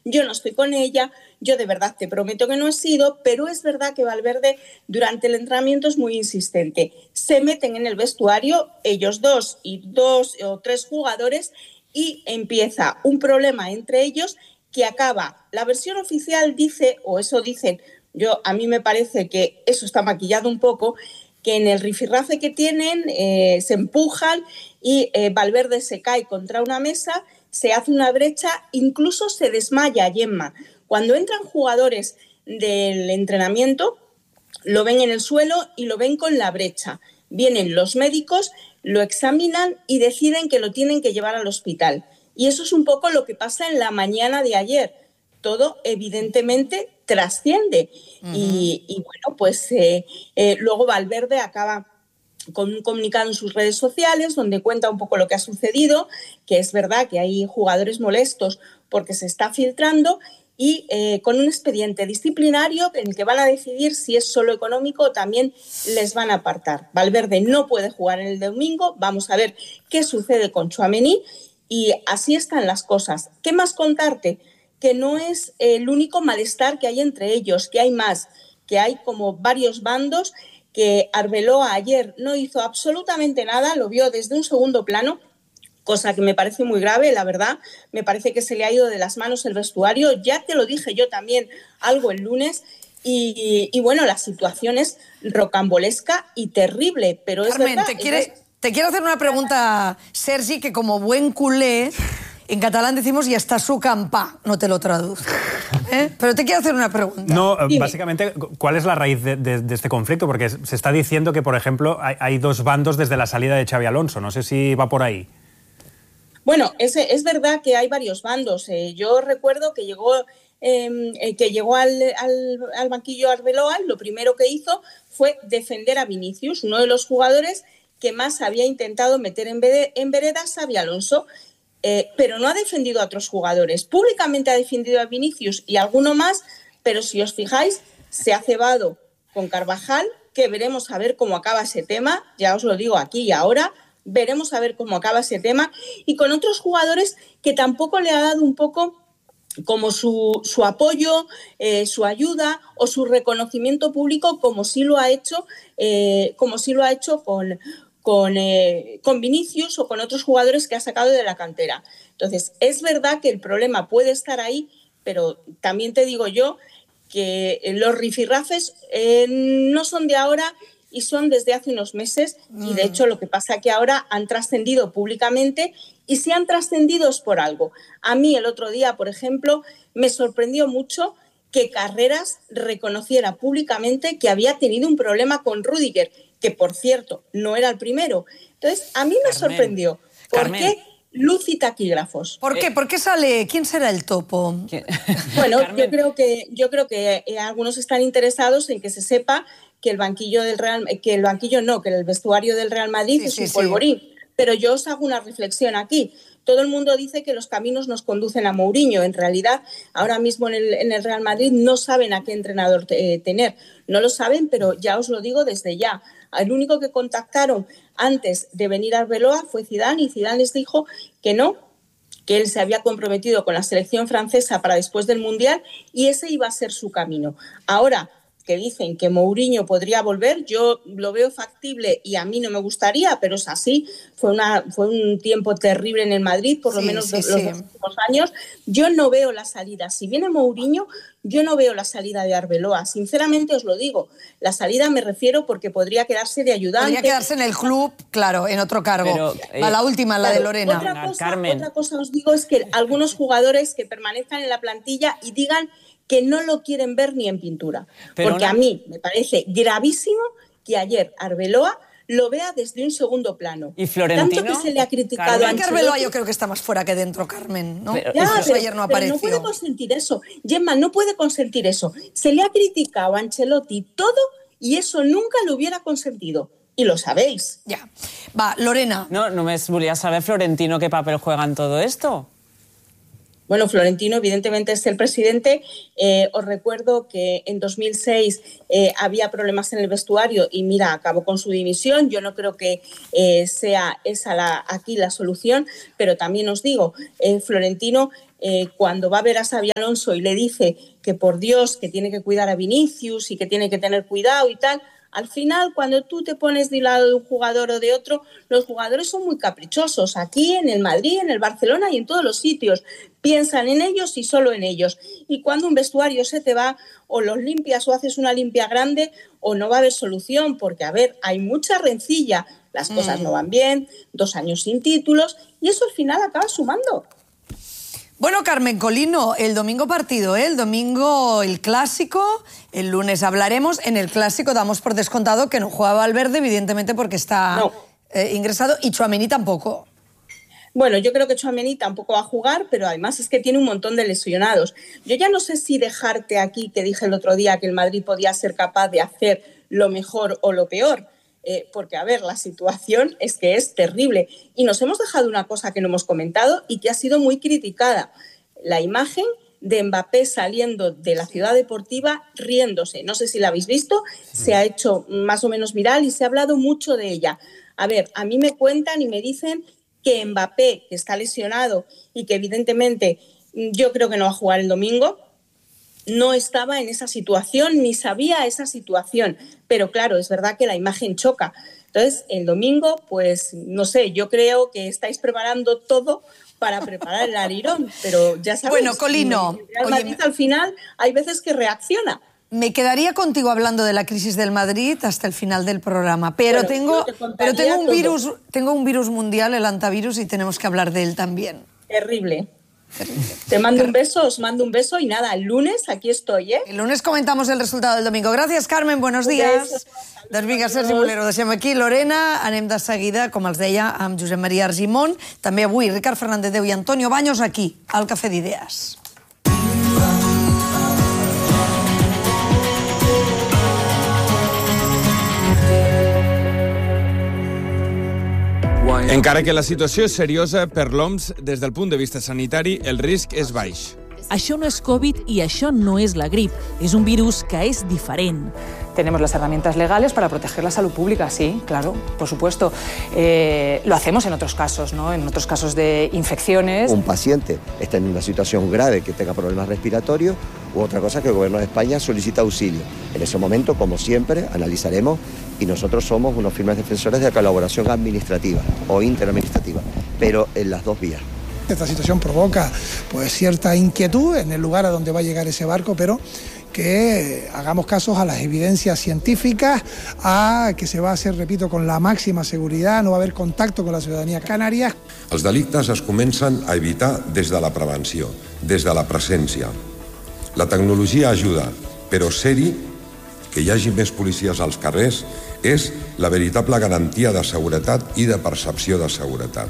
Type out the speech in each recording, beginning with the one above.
yo no estoy con ella, yo de verdad te prometo que no he sido, pero es verdad que Valverde durante el entrenamiento es muy insistente. Se meten en el vestuario, ellos dos o tres jugadores, y empieza un problema entre ellos que acaba. La versión oficial dice, o eso dicen, a mí me parece que eso está maquillado un poco, que en el rifirrafe que tienen se empujan y Valverde se cae contra una mesa, se hace una brecha, incluso se desmaya Gemma. Cuando entran jugadores del entrenamiento, lo ven en el suelo y lo ven con la brecha. Vienen los médicos, lo examinan y deciden que lo tienen que llevar al hospital. Y eso es un poco lo que pasa en la mañana de ayer. Todo, evidentemente, trasciende. Y bueno, pues luego Valverde acaba con un comunicado en sus redes sociales donde cuenta un poco lo que ha sucedido, que es verdad que hay jugadores molestos porque se está filtrando, y con un expediente disciplinario en el que van a decidir si es solo económico o también les van a apartar. Valverde no puede jugar en el domingo, vamos a ver qué sucede con Tchouaméni, y así están las cosas. ¿Qué más contarte? Que no es el único malestar que hay entre ellos, que hay más, que hay como varios bandos, que Arbeloa ayer no hizo absolutamente nada, lo vio desde un segundo plano, cosa que me parece muy grave, la verdad. Me parece que se le ha ido de las manos el vestuario. Ya te lo dije yo también algo el lunes. Y bueno, la situación es rocambolesca y terrible, pero Carmen, es verdad. Te quiero hacer una pregunta, Sergi, que como buen culé, en catalán decimos «y está su campá», no te lo traduzco. Pero te quiero hacer una pregunta. No, básicamente, ¿cuál es la raíz de este conflicto? Porque se está diciendo que, por ejemplo, hay dos bandos desde la salida de Xabi Alonso. No sé si va por ahí. Bueno, es verdad que hay varios bandos. Yo recuerdo que llegó al banquillo Arbeloa, lo primero que hizo fue defender a Vinicius, uno de los jugadores que más había intentado meter en veredas a Xabi Alonso, pero no ha defendido a otros jugadores. Públicamente ha defendido a Vinicius y alguno más, pero si os fijáis, se ha cebado con Carvajal, que veremos a ver cómo acaba ese tema, ya os lo digo aquí y ahora. Veremos a ver cómo acaba ese tema, y con otros jugadores que tampoco le ha dado un poco como su apoyo, su ayuda o su reconocimiento público, como sí lo ha hecho con Vinicius o con otros jugadores que ha sacado de la cantera. Entonces, es verdad que el problema puede estar ahí, pero también te digo yo que los rifirrafes no son de ahora y son desde hace unos meses, y de hecho lo que pasa es que ahora han trascendido públicamente, y si han trascendido es por algo. A mí el otro día, por ejemplo, me sorprendió mucho que Carreras reconociera públicamente que había tenido un problema con Rüdiger, que por cierto no era el primero. Entonces, a mí me sorprendió. ¿Por qué luz y taquígrafos? ¿Por qué? ¿Por qué sale? ¿Quién será el topo? Bueno, yo creo que algunos están interesados en que se sepa que el vestuario del Real Madrid es un polvorín. Pero yo os hago una reflexión aquí. Todo el mundo dice que los caminos nos conducen a Mourinho. En realidad, ahora mismo en el Real Madrid no saben a qué entrenador tener. No lo saben, pero ya os lo digo desde ya. El único que contactaron antes de venir a Arbeloa fue Zidane, y Zidane les dijo que no, que él se había comprometido con la selección francesa para después del Mundial y ese iba a ser su camino. Ahora que dicen que Mourinho podría volver, yo lo veo factible y a mí no me gustaría, pero es así. Fue un tiempo terrible en el Madrid, por lo menos los últimos años. Yo no veo la salida. Si viene Mourinho, yo no veo la salida de Arbeloa. Sinceramente os lo digo. La salida me refiero porque podría quedarse de ayudante. Podría quedarse en el club, claro, en otro cargo. Pero, la última, la de Lorena. Otra cosa os digo es que algunos jugadores que permanezcan en la plantilla y digan que no lo quieren ver ni en pintura. Porque a mí me parece gravísimo que ayer Arbeloa lo vea desde un segundo plano. ¿Y Florentino? Tanto que se le ha criticado a Ancelotti. Arbeloa yo creo que está más fuera que dentro, Carmen, ¿no? Pero ayer no apareció. Pero no puede consentir eso. Gemma, no puede consentir eso. Se le ha criticado a Ancelotti todo y eso nunca lo hubiera consentido. Y lo sabéis. Ja. Va, Lorena. No, només volia saber, Florentino, què paper juega en todo esto. Bueno, Florentino evidentemente es el presidente. Os recuerdo que en 2006 había problemas en el vestuario y mira, acabó con su dimisión. Yo no creo que sea esa aquí la solución, pero también os digo, Florentino cuando va a ver a Xabi Alonso y le dice que por Dios, que tiene que cuidar a Vinicius y que tiene que tener cuidado y tal, al final, cuando tú te pones de lado de un jugador o de otro, los jugadores son muy caprichosos. Aquí, en el Madrid, en el Barcelona y en todos los sitios. Piensan en ellos y solo en ellos. Y cuando un vestuario se te va, o los limpias o haces una limpia grande, o no va a haber solución, porque, a ver, hay mucha rencilla. Las cosas no van bien, 2 años sin títulos, y eso al final acaba sumando. Bueno, Carmen Colino, el domingo partido, ¿eh? El domingo el clásico, el lunes hablaremos. En el clásico damos por descontado que no juega Valverde, evidentemente porque está ingresado, y Tchouaméni tampoco. Bueno, yo creo que Tchouaméni tampoco va a jugar, pero además es que tiene un montón de lesionados. Yo ya no sé si dejarte aquí, que dije el otro día que el Madrid podía ser capaz de hacer lo mejor o lo peor, porque, a ver, la situación es que es terrible. Y nos hemos dejado una cosa que no hemos comentado y que ha sido muy criticada. La imagen de Mbappé saliendo de la ciudad deportiva riéndose. No sé si la habéis visto, se ha hecho más o menos viral y se ha hablado mucho de ella. A ver, a mí me cuentan y me dicen que Mbappé, que está lesionado y que evidentemente yo creo que no va a jugar el domingo, no estaba en esa situación ni sabía esa situación. Pero claro, es verdad que la imagen choca. Entonces, el domingo, pues no sé, yo creo que estáis preparando todo para preparar el arirón, pero ya sabéis, bueno, Colino, el Real Madrid al final hay veces que reacciona. Me quedaría contigo hablando de la crisis del Madrid hasta el final del programa, pero tengo un virus mundial, el antivirus, y tenemos que hablar de él también. Terrible. Te mando un beso, os mando un beso y nada, el lunes aquí estoy, ¿eh? El lunes comentamos el resultado del domingo. Gràcies, Carmen, buenos días. Doncs vinga, Sergi Molero, deixem aquí. Lorena, anem de seguida, com els deia, amb Josep Maria Argimon. També avui Ricard Fernández Déu i Antonio Baños aquí, al Cafè d'Idees. Encara que la situació és seriosa, per l'OMS, des del punt de vista sanitari, el risc és baix. Això no és Covid i això no és la grip. És un virus que és diferent. Tenemos las herramientas legales para proteger la salud pública, sí, claro, por supuesto. Lo hacemos en otros casos, ¿no? En otros casos de infecciones. Un paciente está en una situación grave que tenga problemas respiratorios u otra cosa que el Gobierno de España solicita auxilio. En ese momento, como siempre, analizaremos y nosotros somos unos firmes defensores de la colaboración administrativa o interadministrativa, pero en las dos vías. Esta situación provoca pues cierta inquietud en el lugar a donde va a llegar ese barco, pero que hagamos casos a las evidencias científicas, a que se va a hacer, repito, con la máxima seguridad, no va a haver contacto con la ciudadanía canaria. Els delictes es comencen a evitar des de la prevenció, des de la presència. La tecnologia ajuda, però ser-hi, que hi hagi més policies als carrers, és la veritable garantia de seguretat i de percepció de seguretat.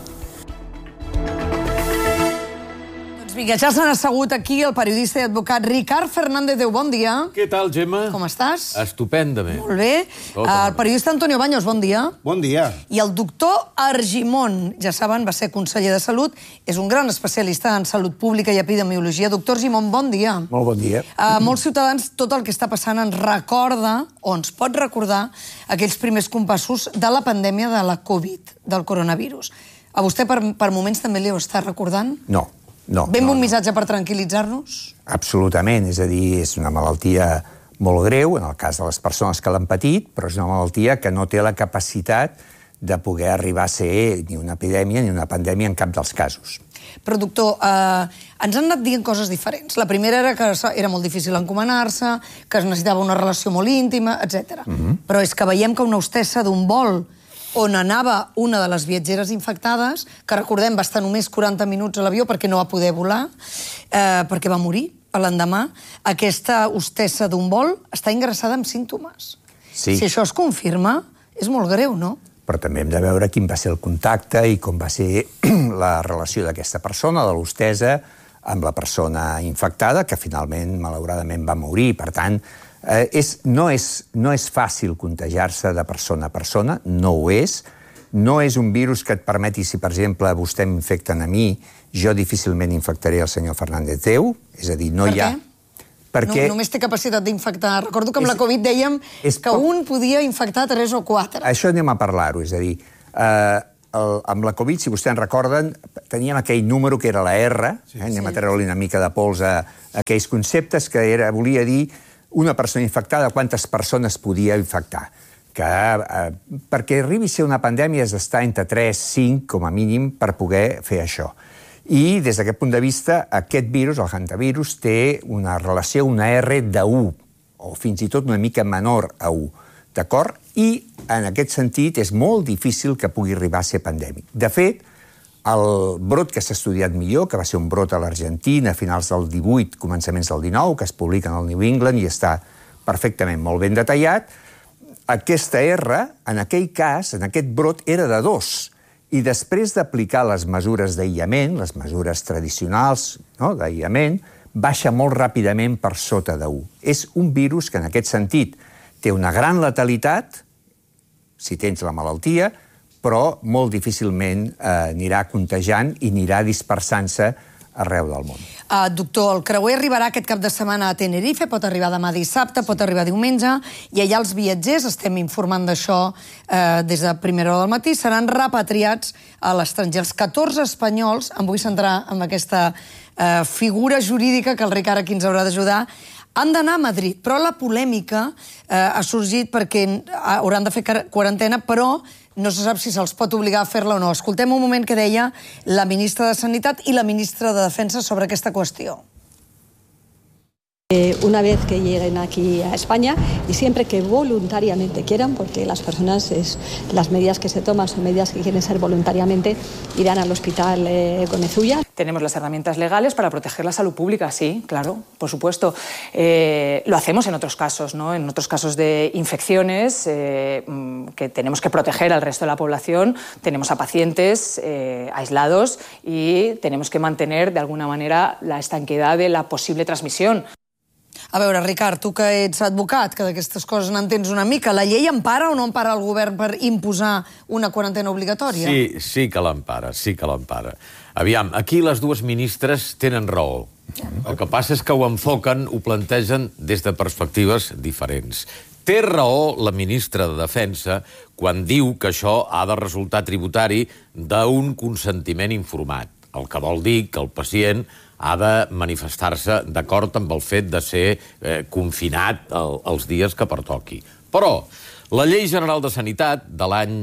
Vinga, ja s'han assegut aquí el periodista i advocat Ricard Fernández Déu. Bon dia. Què tal, Gemma? Com estàs? Estupendament. Molt bé. El periodista Antonio Baños, bon dia. Bon dia. I el doctor Argimon, ja saben, va ser conseller de Salut, és un gran especialista en salut pública i epidemiologia. Doctor Argimon, bon dia. Molt bon dia. Molts ciutadans, tot el que està passant ens recorda, o ens pot recordar, aquells primers compassos de la pandèmia de la Covid, del coronavirus. A vostè per moments també li ho està recordant? No. Ven un missatge per tranquil·litzar-nos? Absolutament, és a dir, és una malaltia molt greu, en el cas de les persones que l'han patit, però és una malaltia que no té la capacitat de poder arribar a ser ni una epidèmia ni una pandèmia en cap dels casos. Però, doctor, ens han anat dient coses diferents. La primera era que era molt difícil encomanar-se, que es necessitava una relació molt íntima, etc. Però és que veiem que una hostessa d'un vol on anava una de les viatgeres infectades, que recordem va estar només 40 minuts a l'avió perquè no va poder volar, perquè va morir l'endemà, aquesta hostessa d'un vol està ingressada amb símptomes. Sí. Si això es confirma, és molt greu, no? Però també hem de veure quin va ser el contacte i com va ser la relació d'aquesta persona, de l'hostessa, amb la persona infectada, que finalment, malauradament, va morir. Per tant, no és fàcil contagiar-se de persona a persona, no ho és. No és un virus que et permeti, si per exemple vostè m'infecten a mi, jo difícilment infectaré el senyor Fernández Déu, és a dir, no hi ha... Per què? Només té capacitat d'infectar. Recordo que amb la Covid dèiem que un podia infectar 3 o 4. Això anem a parlar-ho, és a dir, amb la Covid, si vostès en recorden, teníem aquell número que era la R, anem a treure-li una mica de pols a aquells conceptes, que volia dir una persona infectada, quantes persones podia infectar. Perquè arribi a ser una pandèmia has d'estar entre 3 i 5, com a mínim, per poder fer això. I des d'aquest punt de vista, aquest virus, el hantavirus, té una relació, una R de 1, o fins i tot una mica menor a 1. D'acord? I, en aquest sentit, és molt difícil que pugui arribar a ser pandèmic. De fet, el brot que s'ha estudiat millor, que va ser un brot a l'Argentina a finals del 18, començaments del 19, que es publica en el New England i està perfectament molt ben detallat, aquesta R, en aquell cas, en aquest brot, era de 2. I després d'aplicar les mesures d'aïllament, les mesures tradicionals d'aïllament, baixa molt ràpidament per sota de 1. És un virus que, en aquest sentit, té una gran letalitat, si tens la malaltia, però molt difícilment anirà contagiant i anirà dispersant-se arreu del món. Doctor, el creuer arribarà aquest cap de setmana a Tenerife, pot arribar demà dissabte, pot arribar diumenge, i allà els viatgers, estem informant d'això des de primera hora del matí, seran repatriats a l'estranger. Els 14 espanyols, em vull centrar en aquesta figura jurídica que el Ricard aquí ens haurà d'ajudar, han d'anar a Madrid, però la polèmica ha sorgit perquè hauran de fer quarantena, però no se sap si se'ls pot obligar a fer-la o no. Escoltem un moment que deia la ministra de Sanitat i la ministra de Defensa sobre aquesta qüestió. Una vez que lleguen aquí a España y siempre que voluntariamente quieran, porque las personas, las medidas que se toman son medidas que quieren ser voluntariamente, irán al hospital Gómez Ulla. Tenemos las herramientas legales para proteger la salud pública, sí, claro, por supuesto. Lo hacemos en otros casos, ¿no? En otros casos de infecciones que tenemos que proteger al resto de la población, tenemos a pacientes aislados y tenemos que mantener de alguna manera la estanqueidad de la posible transmisión. A veure, Ricard, tu que ets advocat, que d'aquestes coses n'entens una mica, la llei empara o no empara el govern per imposar una quarantena obligatòria? Sí que l'empara, sí que l'empara. Aviam, aquí les dues ministres tenen raó. El que passa és que ho enfoquen, ho plantegen des de perspectives diferents. Té raó la ministra de Defensa quan diu que això ha de resultar tributari d'un consentiment informat, el que vol dir que el pacient ha de manifestar-se d'acord amb el fet de ser confinat els dies que pertoqui. Però la Llei General de Sanitat de l'any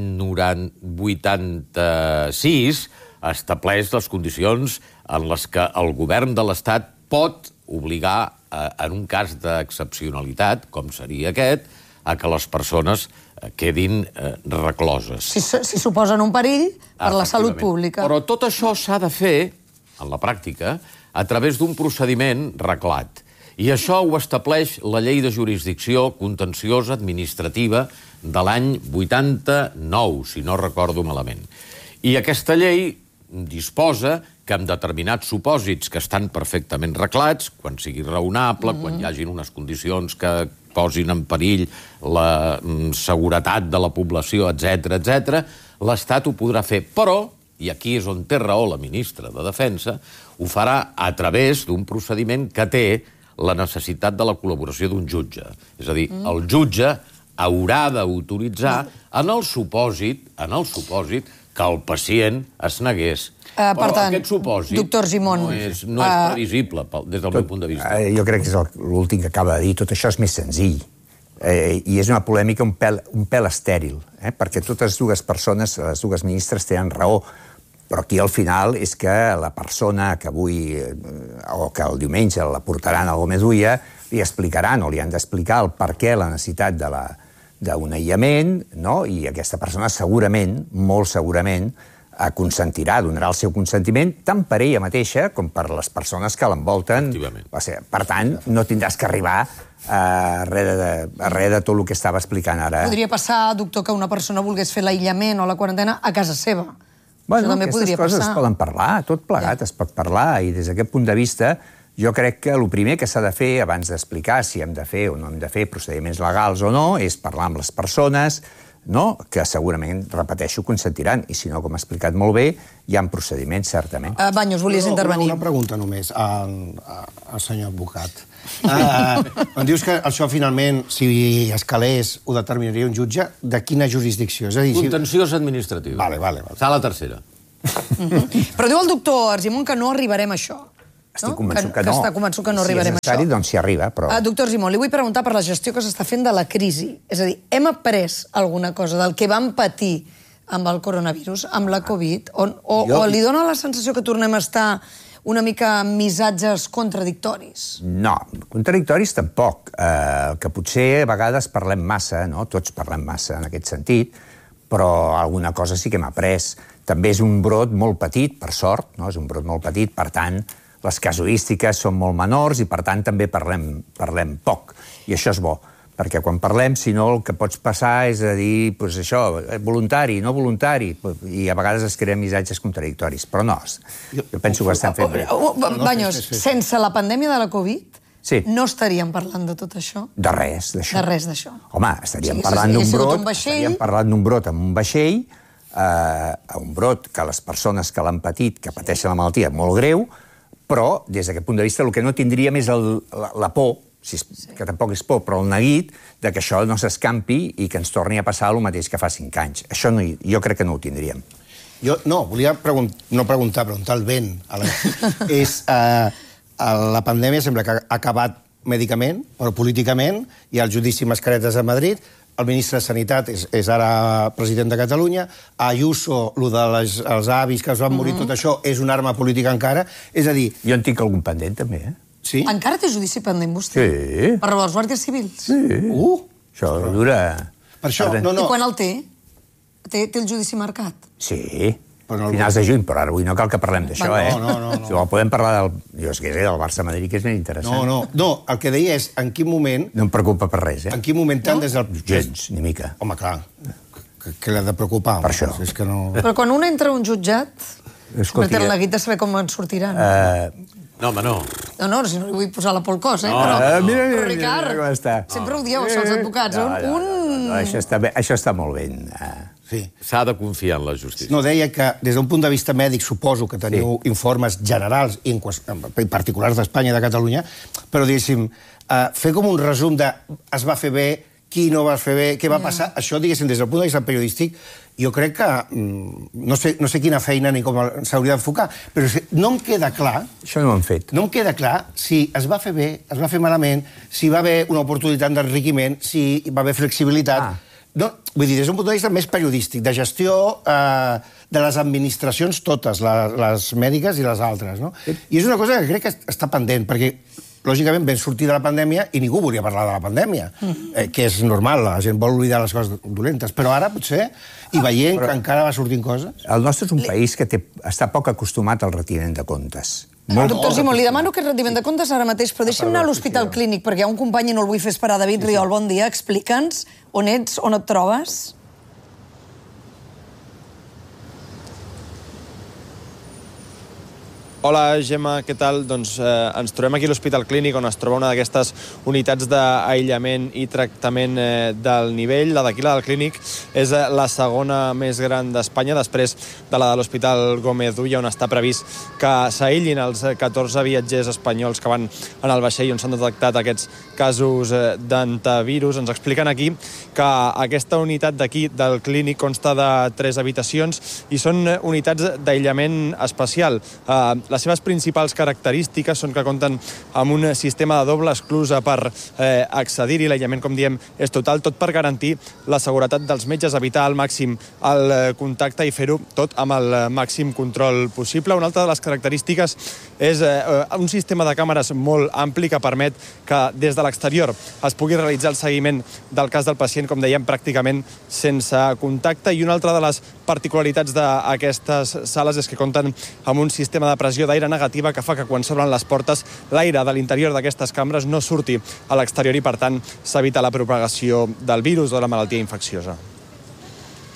86 estableix les condicions en les que el govern de l'Estat pot obligar, en un cas d'excepcionalitat, com seria aquest, a que les persones quedin recloses. Si suposen un perill per la salut pública. Però tot això s'ha de fer, en la pràctica, a través d'un procediment reglat. I això ho estableix la Llei de Jurisdicció Contenciosa Administrativa de l'any 89, si no recordo malament. I aquesta llei disposa que en determinats supòsits que estan perfectament reglats, quan sigui raonable, quan hi hagin unes condicions que posin en perill la seguretat de la població, etc., l'Estat ho podrà fer. Però, i aquí és on té raó la ministra de Defensa, ho farà a través d'un procediment que té la necessitat de la col·laboració d'un jutge. És a dir, el jutge haurà d'autoritzar en el supòsit que el pacient es negués. Per tant, aquest supòsit doctor Argimon, no és previsible des del meu punt de vista. Jo crec que és l'últim que acaba de dir. Tot això és més senzill. I és una polèmica un pèl estèril, perquè totes dues persones, les dues ministres, tenen raó. Però aquí al final és que la persona que avui o que el diumenge la portaran al Gómez Ulla li explicaran o li han d'explicar el per què la necessitat d'un aïllament, i aquesta persona segurament, molt segurament, consentirà, donarà el seu consentiment tant per ella mateixa com per les persones que l'envolten. Per tant, no tindràs que arribar arrere de tot el que estava explicant ara. Podria passar, doctor, que una persona volgués fer l'aïllament o la quarantena a casa seva. Bueno, aquestes coses es poden parlar, tot plegat es pot parlar, i des d'aquest punt de vista jo crec que el primer que s'ha de fer abans d'explicar si hem de fer o no hem de fer procediments legals o no és parlar amb les persones, que segurament, repeteixo, consentiran. I si no, com ha explicat molt bé, hi ha procediments, certament. Banyos, volies intervenir. Una pregunta només al senyor advocat. Em dius que això finalment, si escalés, ho determinaria un jutge, de quina jurisdicció? Contenciós administratiu. Vale. Sala tercera. Però diu el doctor Argimon que no arribarem a això. Estic convençut que no. Que està convençut que no arribarem a això. Si és necessari, doncs s'hi arriba, però... Doctor Argimon, li vull preguntar per la gestió que s'està fent de la crisi. És a dir, hem après alguna cosa del que vam patir amb el coronavirus, amb la Covid, o li dona la sensació que tornem a estar una mica amb missatges contradictoris? No, contradictoris tampoc. Que potser a vegades parlem massa, no? Tots parlem massa en aquest sentit, però alguna cosa sí que hem après. També és un brot molt petit, per sort, no? És un brot molt petit, per tant, les casuístiques són molt menors i, per tant, també parlem poc. I això és bo, perquè quan parlem, si no, el que pots passar és a dir, doncs això, voluntari, no voluntari, i a vegades es creen missatges contradictoris. Però no, jo penso que ho estan fent bé. Banyos, sense la pandèmia de la Covid, no estaríem parlant de tot això? De res, d'això. De res d'això. Home, estaríem parlant d'un brot amb un vaixell, un brot que les persones que l'han patit, que pateixen la malaltia, molt greu, però, des d'aquest punt de vista, el que no tindríem és la por, que tampoc és por, però el neguit de que això no s'escampi i que ens torni a passar el mateix que fa 5 anys. Això jo crec que no ho tindríem. No, volia preguntar al vent. La pandèmia sembla que ha acabat mèdicament, però políticament, hi ha el judici Mascaretes a Madrid, el ministre de Sanitat és ara president de Catalunya, Ayuso, el dels avis que es van morir, tot això és una arma política encara, és a dir... Jo en tinc algun pendent, també, Sí? Encara té judici pendent, vostè? Sí. Per els guàrdies civils? Sí. Això dura... Per això, I quan el té? Té el judici marcat? Sí. Finals de juny, però ara avui no cal que parlem d'això, No. Si podem parlar del Barça-Madrid, que és ben interessant. No, el que deia és en quin moment... No em preocupa per res, En quin moment tant des del... Gens, ni mica. Home, clar, que l'ha de preocupar. Per això. Però quan un entra a un jutjat, té el neguit de saber com en sortiran. No, home, no. No, si no li vull posar la por al cos, però... Mira Ricard, com està. sempre ho dieu, això, els advocats. Això està molt ben... S'ha de confiar en la justícia. No, deia que des d'un punt de vista mèdic suposo que teniu informes generals i particulars d'Espanya i de Catalunya, però diguéssim, fer com un resum de es va fer bé, qui no va fer bé, què va passar, això, diguéssim, des del punt de vista periodístic, jo crec que no sé quina feina ni com s'hauria d'enfocar, però no em queda clar... Això no ho hem fet. No em queda clar si es va fer bé, es va fer malament, si va haver una oportunitat d'enriquiment, si va haver flexibilitat... No, vull dir, des d'un punt de vista més periodístic, de gestió de les administracions totes, les mèdiques i les altres, no? I és una cosa que crec que està pendent, perquè, lògicament, vam sortir de la pandèmia i ningú volia parlar de la pandèmia, que és normal, la gent vol oblidar les coses dolentes, però ara, potser, i veient que encara va sortint coses... El nostre és un país que està poc acostumat al retiment de comptes. Doctor Simó, li demano que retiment de comptes ara mateix, però deixa'm anar a l'Hospital Clínic, perquè hi ha un company i no el vull fer esperar. David Riol, bon dia. Explica'ns on ets, on et trobes. Hola, Gemma, què tal? Doncs ens trobem aquí a l'Hospital Clínic, on es troba una d'aquestes unitats d'aïllament i tractament del nivell. La d'aquí, la del Clínic, és la segona més gran d'Espanya, després de la de l'Hospital Gómez Ulla, on està previst que s'aïllin els 14 viatgers espanyols que van en el vaixell on s'han detectat aquests casos d'antivirus. Ens expliquen aquí que aquesta unitat d'aquí, del Clínic, consta de 3 habitacions i són unitats d'aïllament especial. Les seves principals característiques són que compten amb un sistema de doble esclusa per accedir-hi. L'aïllament, com diem, és total, tot per garantir la seguretat dels metges, evitar al màxim el contacte i fer-ho tot amb el màxim control possible. Una altra de les característiques és un sistema de càmeres molt ampli que permet que des de l'exterior es pugui realitzar el seguiment del cas del pacient, com dèiem, pràcticament sense contacte. I una altra de les particularitats d'aquestes sales és que compten amb un sistema de pressió d'aire negativa que fa que quan s'obren les portes l'aire de l'interior d'aquestes cambres no surti a l'exterior i, per tant, s'evita la propagació del virus o de la malaltia infecciosa.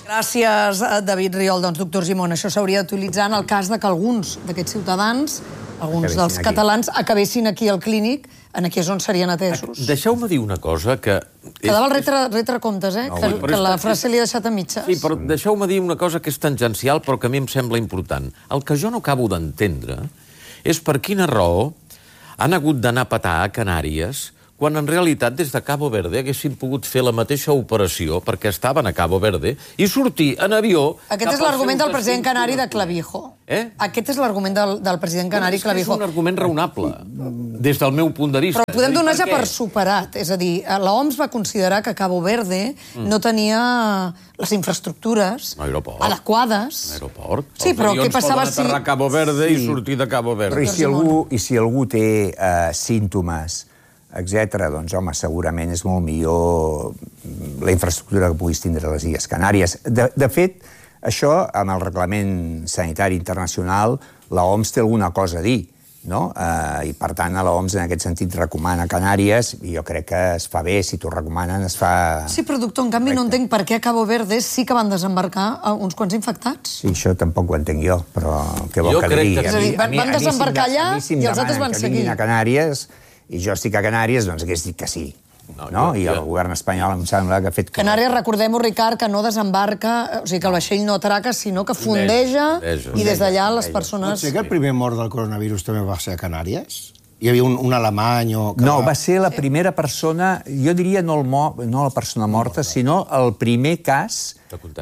Gràcies, David Riol. Doncs, doctor Gimón, això s'hauria d'utilitzar en el cas de que alguns d'aquests ciutadans alguns dels catalans acabessin aquí al Clínic, aquí és on serien atesos. Deixeu-me dir una cosa que... Quedava el retre-comptes, que la frase li he deixat a mitges. Sí, però deixeu-me dir una cosa que és tangencial, però que a mi em sembla important. El que jo no acabo d'entendre és per quina raó han hagut d'anar a petar a Canàries quan en realitat des de Cabo Verde haguessin pogut fer la mateixa operació perquè estaven a Cabo Verde i sortir en avió... Aquest és l'argument del president canari de Clavijo. Aquest és l'argument del president canari Clavijo. És un argument raonable, des del meu punt de vista. Però podem donar ja per superat. És a dir, l'OMS va considerar que Cabo Verde no tenia les infraestructures adequades. L'aeroport. Sí, però què passava si... Els avions poden aterrar a Cabo Verde i sortir de Cabo Verde. Però i si algú té símptomes, etc., doncs, home, segurament és molt millor la infraestructura que puguis tindre a les Illes Canàries. De fet, això, amb el Reglament Sanitari Internacional, l'OMS té alguna cosa a dir, no? I, per tant, l'OMS en aquest sentit recomana Canàries, i jo crec que es fa bé, si t'ho recomanen, es fa... Sí, però, doctor, en canvi no entenc per què a Cabo Verde sí que van desembarcar uns quants infectats. Sí, això tampoc ho entenc jo, però què vol que li digui? És a dir, van desembarcar allà i els altres van seguir. A Canàries, i jo estic a Canàries, doncs hagués dit que sí. I el govern espanyol em sembla que ha fet... Canàries, recordem-ho, Ricard, que no desembarca, o sigui que el vaixell no atraca, sinó que fondeja i des d'allà les persones... Pot ser que el primer mort del coronavirus també va ser a Canàries? Hi havia un alemany o... No, va ser la primera persona, jo diria no la persona morta, sinó el primer cas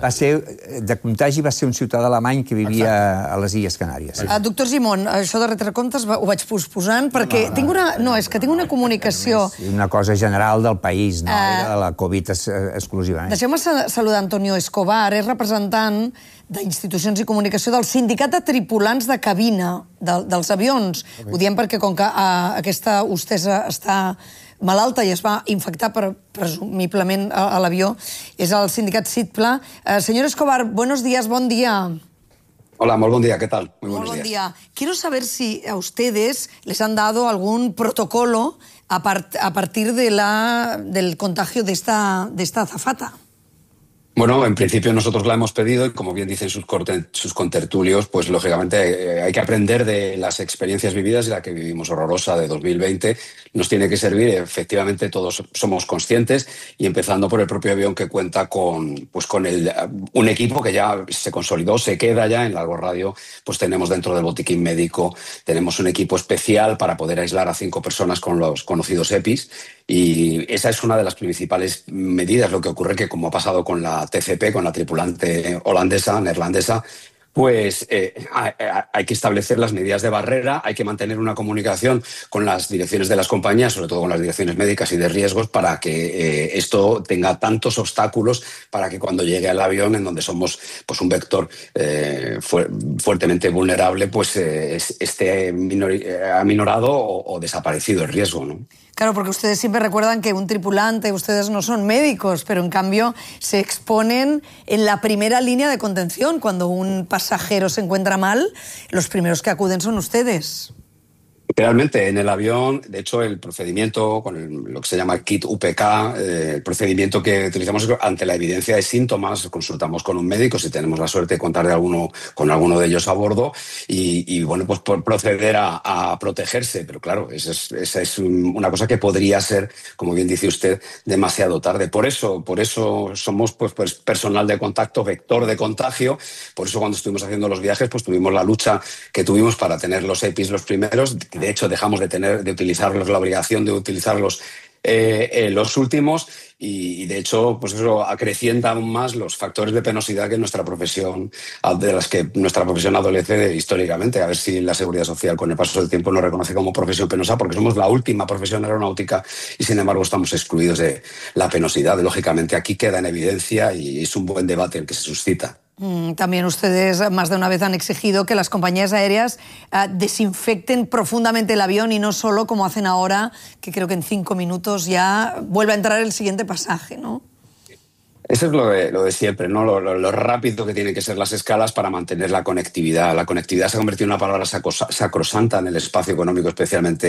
de contagi va ser un ciutadà alemany que vivia a les Illes Canàries. Doctor Gimón, això de retrecomptes ho vaig posposant perquè tinc una comunicació... Una cosa general del país, no de la Covid exclusivament. Deixeu-me saludar Antonio Escobar, és representant d'institucions i comunicació del Sindicat de Tripulants de Cabina dels avions. Ho diem perquè com que aquesta hostessa està malalta i es va infectar presumiblement a l'avió, és el sindicat SITPLA. Señor Escobar, buenos días, bon día. Hola, muy buen día, ¿qué tal? Muy buenos días. Quiero saber si a ustedes les han dado algún protocolo a partir del contagio de esta azafata. Bueno, en principio nosotros la hemos pedido y, como bien dicen sus contertulios, pues lógicamente hay que aprender de las experiencias vividas y la que vivimos horrorosa de 2020. Nos tiene que servir, efectivamente todos somos conscientes, y empezando por el propio avión que cuenta con un equipo que ya se consolidó, se queda ya en Largo Radio, pues tenemos dentro del botiquín médico, tenemos un equipo especial para poder aislar a 5 personas con los conocidos EPIs. Y esa es una de las principales medidas. Lo que ocurre que, como ha pasado con la TCP, con la tripulante neerlandesa, pues hay que establecer las medidas de barrera, hay que mantener una comunicación con las direcciones de las compañías, sobre todo con las direcciones médicas y de riesgos, para que esto tenga tantos obstáculos para que cuando llegue al avión, en donde somos pues un vector fuertemente vulnerable, pues esté aminorado o desaparecido el riesgo, ¿no? Claro, porque ustedes siempre recuerdan que un tripulante, ustedes no son médicos, pero en cambio se exponen en la primera línea de contención. Cuando un pasajero se encuentra mal, los primeros que acuden son ustedes. Realmente, en el avión, de hecho, el procedimiento, con lo que se llama kit UPK, el procedimiento que utilizamos ante la evidencia de síntomas, consultamos con un médico si tenemos la suerte de contar con alguno de ellos a bordo y bueno, pues proceder a protegerse. Pero claro, esa es una cosa que podría ser, como bien dice usted, demasiado tarde. Por eso somos pues personal de contacto, vector de contagio. Por eso cuando estuvimos haciendo los viajes, pues tuvimos la lucha que tuvimos para tener los EPIs los primeros. De hecho, dejamos de utilizarlos, la obligación de utilizarlos los últimos, y de hecho, pues eso acrecienta aún más los factores de penosidad que nuestra profesión, de las que nuestra profesión adolece históricamente. A ver si la Seguridad Social con el paso del tiempo nos reconoce como profesión penosa, porque somos la última profesión aeronáutica y sin embargo estamos excluidos de la penosidad. Lógicamente aquí queda en evidencia y es un buen debate el que se suscita. También ustedes más de una vez han exigido que las compañías aéreas desinfecten profundamente el avión y no solo como hacen ahora, que creo que en 5 minutos ya vuelve a entrar el siguiente pasaje, ¿no? Eso es lo de siempre, ¿no? Lo rápido que tienen que ser las escalas para mantener la conectividad. La conectividad se ha convertido en una palabra sacrosanta en el espacio económico, especialmente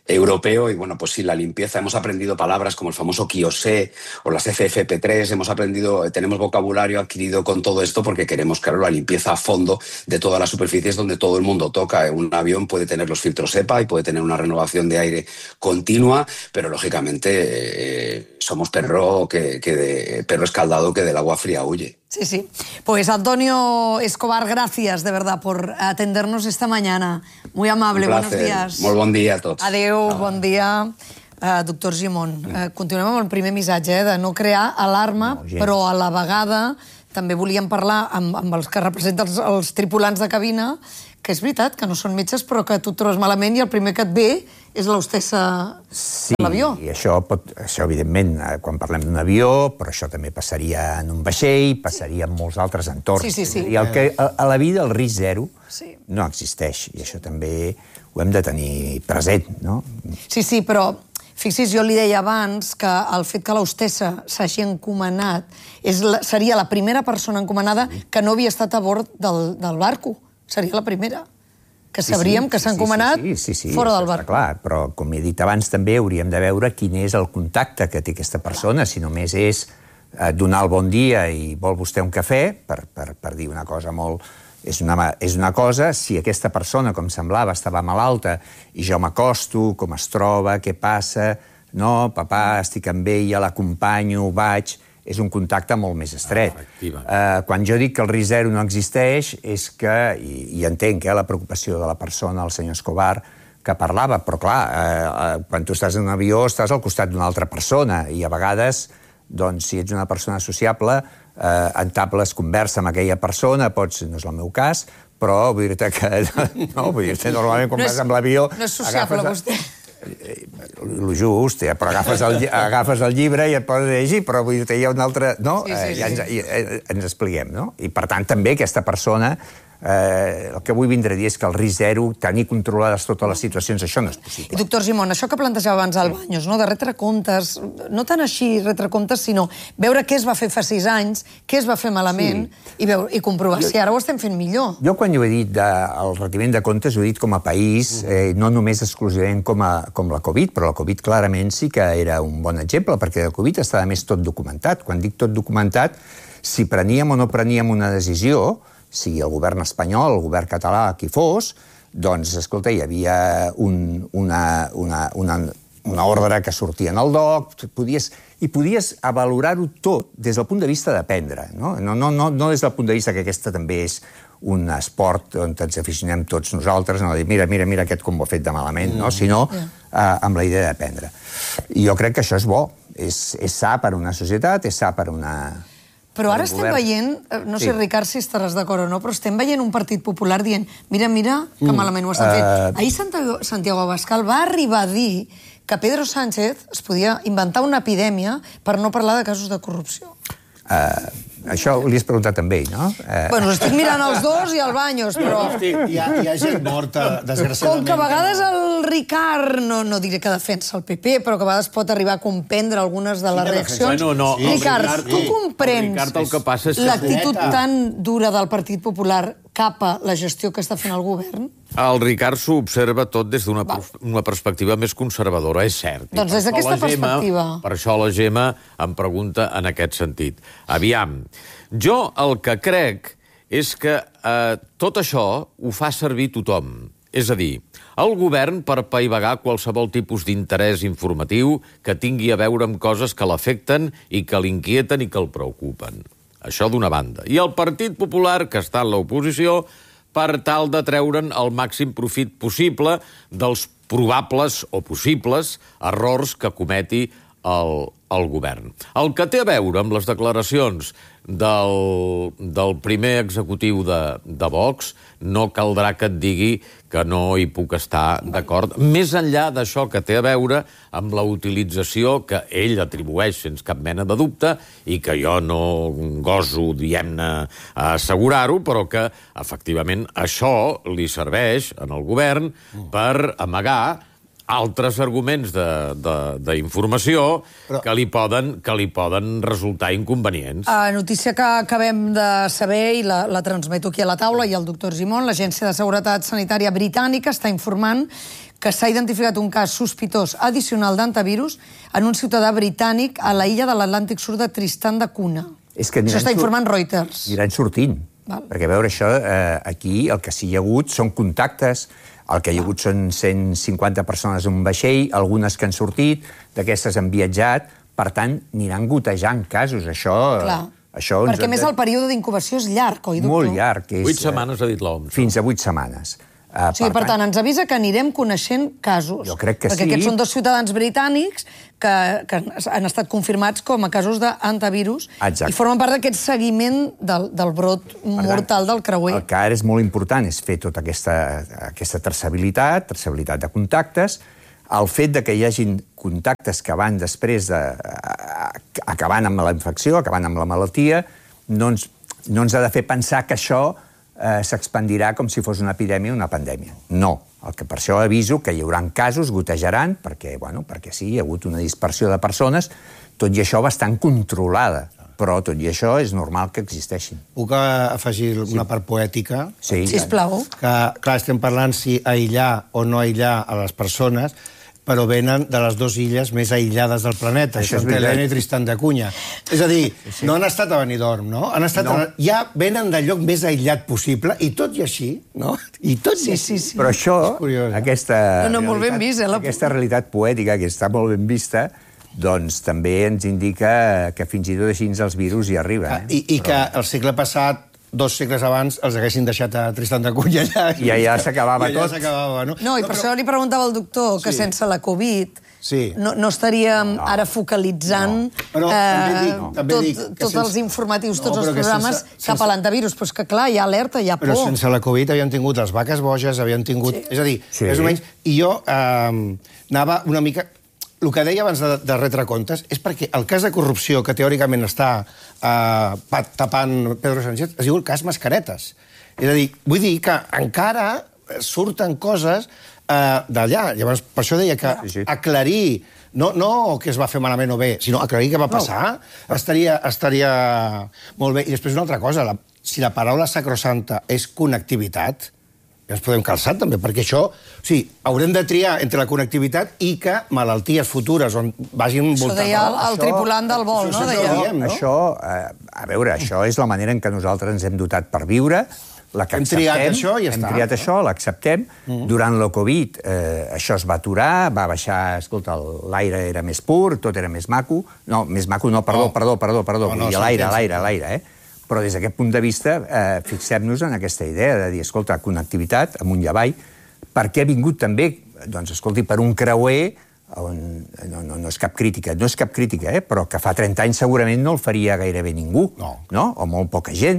europeo y bueno, pues sí, la limpieza, hemos aprendido palabras como el famoso Kioské o las FFP3, tenemos vocabulario adquirido con todo esto porque queremos, claro, la limpieza a fondo de todas las superficies donde todo el mundo toca. Un avión puede tener los filtros EPA y puede tener una renovación de aire continua, pero lógicamente somos perro escaldado que del agua fría huye. Sí. Pues Antonio Escobar, gracias de verdad por atendernos esta mañana. Muy amable, buenos días. Molt bon dia a tots. Adéu, bon dia. Doctor Gimón, continuem amb el primer missatge, de no crear alarma, però a la vegada també volíem parlar amb els que representen els tripulants de cabina, que és veritat que no són metges, però que tu et trobes malament i el primer que et ve és l'hostessa de l'avió. Sí, i això, evidentment, quan parlem d'un avió, però això també passaria en un vaixell, passaria en molts altres entorns. Sí. I a la vida el risc zero no existeix, i això també ho hem de tenir present, no? Sí, però fixi's, jo li deia abans que el fet que l'hostessa s'hagi encomanat seria la primera persona encomanada que no havia estat a bord del barco. Seria la primera. Que sabríem que s'ha encomanat fora del barco. Clar, però com he dit abans també hauríem de veure quin és el contacte que té aquesta persona, si només és donar el bon dia i vol vostè un cafè, per dir una cosa molt... És una cosa, si aquesta persona, com semblava, estava malalta i jo m'acosto, com es troba, què passa, no, papà, estic amb ella, l'acompanyo, vaig... És un contacte molt més estret. Quan jo dic que el risc zero no existeix, és que, i entenc la preocupació de la persona, el senyor Escobar, que parlava, però clar, quan tu estàs en un avió estàs al costat d'una altra persona i a vegades, doncs, si ets una persona sociable, entables conversa amb aquella persona, no és el meu cas, però vull dir-te que... No, vull dir-te, normalment quan vas amb l'avió... No és sociable, vostè. Lo just, però agafes el llibre i et pots llegir, però vull dir-te, hi ha un altre... No? Ja ens expliquem, no? I per tant també aquesta persona, el que vull vindre a dir és que el risc zero, tenir controlades totes les situacions, això no és possible. I doctor Gimón, això que plantejava abans al Baños, de retre comptes, no tant així retre comptes, sinó veure què es va fer fa 6 anys, què es va fer malament, i comprovar si ara ho estem fent millor. Jo quan ho he dit del retiment de comptes ho he dit com a país, no només exclusivament com la Covid, però la Covid clarament sí que era un bon exemple, perquè la Covid està a més tot documentat. Quan dic tot documentat, si preníem o no preníem una decisió, sigui el govern espanyol, el govern català, qui fos, doncs, escolta, hi havia una ordre que sortia en el DOC, i podies valorar-ho tot des del punt de vista d'aprendre, no des del punt de vista que aquesta també és un esport on ens aficionem tots nosaltres, no dir, mira aquest com ho ha fet de malament, sinó amb la idea d'aprendre. I jo crec que això és bo, és sa per a una societat, és sa per a una... Però ara estem veient, no sé, Ricard, si estaràs d'acord o no, però estem veient un Partit Popular dient mira, que malament ho estan fent. Ahir Santiago Abascal va arribar a dir que Pedro Sánchez es podia inventar una epidèmia per no parlar de casos de corrupció. Això li has preguntat amb ell, no? Bueno, estic mirant els dos i el Baños, però... Hi ha gent morta, desgraciadament. Com que a vegades el Ricard, no diré que defensa el PP, però que a vegades pot arribar a comprendre algunes de les reaccions. Ricard, tu comprens l'actitud tan dura del Partit Popular cap a la gestió que està fent el govern? El Ricard s'ho observa tot des d'una perspectiva més conservadora, és cert. Doncs des d'aquesta perspectiva. Per això la Gemma em pregunta en aquest sentit. Aviam, jo el que crec és que tot això ho fa servir tothom. És a dir, el govern per apaivagar qualsevol tipus d'interès informatiu que tingui a veure amb coses que l'afecten i que l'inquieten i que el preocupen. Això d'una banda. I el Partit Popular, que està en l'oposició, per tal de treure'n el màxim profit possible dels probables o possibles errors que cometi el govern. El que té a veure amb les declaracions del primer executiu de Vox, no caldrà que et digui que no hi puc estar d'acord, més enllà d'això que té a veure amb la utilització que ell atribueix sense cap mena de dubte i que jo no goso, diguem-ne, assegurar-ho, però que, efectivament, això li serveix en el govern per amagar altres arguments d'informació que li poden resultar inconvenients. Notícia que acabem de saber i la transmeto aquí a la taula, i el doctor Argimon, l'Agència de Seguretat Sanitària Britànica està informant que s'ha identificat un cas sospitós addicional d'antivirus en un ciutadà britànic a la illa de l'Atlàntic Sud de Tristan da Cunha. Això està informant Reuters. Aniran sortint. Perquè, a veure, això, aquí el que sí hi ha hagut són contactes, el que hi ha hagut són 150 persones en un vaixell, algunes que han sortit, d'aquestes han viatjat, per tant, aniran gotejant casos, això... Perquè, més, el període d'incubació és llarg, oi, doctor? Molt llarg. 8 setmanes, ha dit l'OMS. Fins a 8 setmanes. O sigui, per tant, ens avisa que anirem coneixent casos. Jo crec que sí. Perquè aquests són 2 ciutadans britànics que han estat confirmats com a casos d'antivirus i formen part d'aquest seguiment del brot mortal del creuer. El que ara és molt important és fer tota aquesta traçabilitat de contactes. El fet que hi hagin contactes que van després acabant amb la infecció, acabant amb la malaltia, no ens ha de fer pensar que això s'expandirà com si fos una epidèmia o una pandèmia. No. Per això aviso que hi haurà casos, gotejaran, perquè sí, hi ha hagut una dispersió de persones, tot i això bastant controlada. Però tot i això és normal que existeixin. Puc afegir una part poètica? Sí. Sisplau. Que, clar, estem parlant si aïllar o no aïllar a les persones, però venen de les 2 illes més aïllades del planeta, Santa Helena i Tristan da Cunha. És a dir, no han estat a Benidorm, no? Ja venen del lloc més aïllat possible, i tot i així, no? I tot i així. Però això, aquesta realitat poètica, que està molt ben vista, doncs també ens indica que fins i tot així els virus hi arriben. I que el segle passat, 2 segles abans, els haguessin deixat a Tristan da Cunha allà. I allà s'acabava tot. No, i per això li preguntava al doctor que sense la Covid no estaríem ara focalitzant tots els informatius, tots els programes cap a l'antivirus. Però és que, clar, hi ha alerta, hi ha por. Però sense la Covid havien tingut les vaques boges, havien tingut... És a dir, més o menys... I jo anava una mica... El que deia abans de retre comptes és perquè el cas de corrupció que teòricament està tapant Pedro Sánchez es diu el cas Mascaretes. És a dir, vull dir que encara surten coses d'allà. Llavors, per això deia que aclarir, no que es va fer malament o bé, sinó aclarir què va passar, estaria molt bé. I després una altra cosa, si la paraula sacrosanta és connectivitat, ja ens podem calçar també, perquè això... O sigui, haurem de triar entre la connectivitat i que malalties futures on vagin voltant... Això deia el tripulant del vol, no? Això, a veure, això és la manera en què nosaltres ens hem dotat per viure, la que acceptem. Hem triat això i ja està. Hem triat això, l'acceptem. Durant la Covid això es va aturar, va baixar... Escolta, l'aire era més pur, tot era més maco. No, més maco no, perdó. Vull dir, l'aire, Però des d'aquest punt de vista, fixem-nos en aquesta idea de dir, escolta, connectivitat amunt i avall, perquè ha vingut també, doncs, escolti, per un creuer, no és cap crítica, però que fa 30 anys segurament no el faria gairebé ningú, o molt poca gent.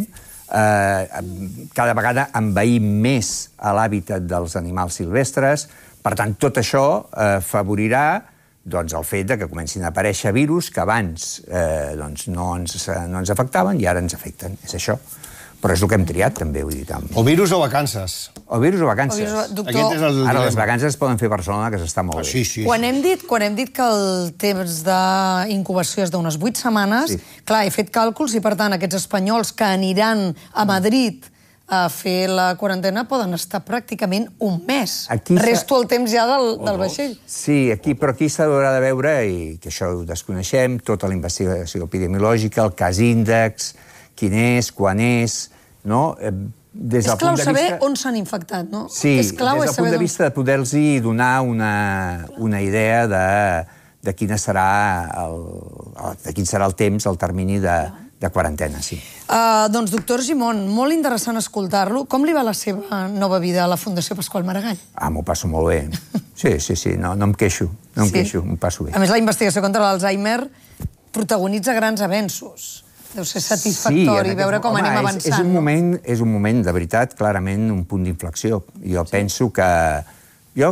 Cada vegada envaïm més a l'hàbitat dels animals silvestres, per tant, tot això favorirà el fet que comencin a aparèixer virus que abans no ens afectaven i ara ens afecten. És això. Però és el que hem triat, també, vull dir. O virus o vacances. O virus o vacances. Ara les vacances es poden fer a Barcelona, que s'està molt bé. Quan hem dit que el temps d'incubació és d'unes 8 setmanes, clar, he fet càlculs i, per tant, aquests espanyols que aniran a Madrid a fer la quarantena poden estar pràcticament un mes. Resto el temps ja del vaixell. Sí, però aquí s'ha de veure, i que això ho desconeixem, tota la investigació epidemiològica, el cas índex, quin és, quan és, no? És clau saber on s'han infectat, no? Sí, des del punt de vista de poder-los donar una idea de quin serà el temps, el termini de quarantena, sí. Doncs, doctor Argimon, molt interessant escoltar-lo. Com li va la seva nova vida a la Fundació Pasqual Maragall? M'ho passo molt bé. Sí, no em queixo, m'ho passo bé. A més, la investigació contra l'Alzheimer protagonitza grans avenços. Deu ser satisfactori veure com anem avançant. És un moment, de veritat, clarament un punt d'inflexió. Jo penso que... Jo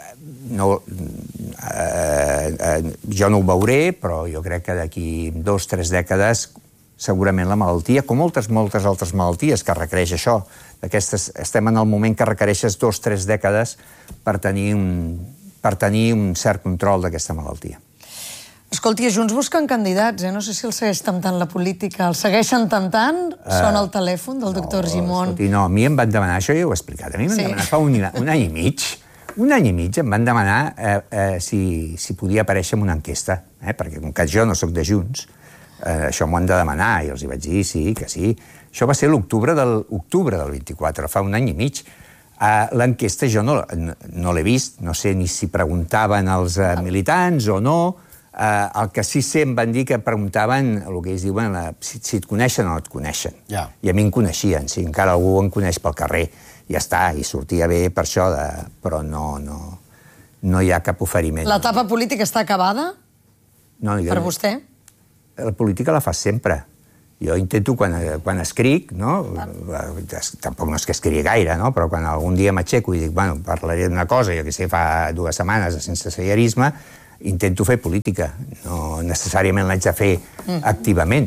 no ho veuré, però jo crec que d'aquí 2 o 3 dècades segurament la malaltia, com moltes altres malalties que requereix això. Estem en el moment que requereixes 2 o 3 dècades per tenir per tenir un cert control d'aquesta malaltia. Escolti, Junts busquen candidats, no sé si el segueix temptant la política. El segueixen temptant? Sona el telèfon del doctor Gimón. Escolti, no, a mi em van demanar, això ja ho he explicat, a mi em van demanar fa un any i mig em van demanar si podia aparèixer en una enquesta, perquè com que jo no sóc de Junts, això m'ho han de demanar, i els hi vaig dir sí, que sí. Això va ser l'octubre del 24, fa un any i mig. L'enquesta jo no l'he vist, no sé ni si preguntaven als militants o no. El que sí sé, em van dir que preguntaven el que ells diuen si et coneixen o no et coneixen. I a mi em coneixien, si encara algú em coneix pel carrer, ja està, i sortia bé per això, però no hi ha cap oferiment. L'etapa política està acabada? Per vostè? La política la fas sempre. Jo intento, quan escric, tampoc no és que escrigui gaire, però quan algun dia m'aixeco i dic, bueno, parlaré d'una cosa, jo que sé, fa 2 setmanes sense sensellarisme, intento fer política. No necessàriament l'haig de fer activament,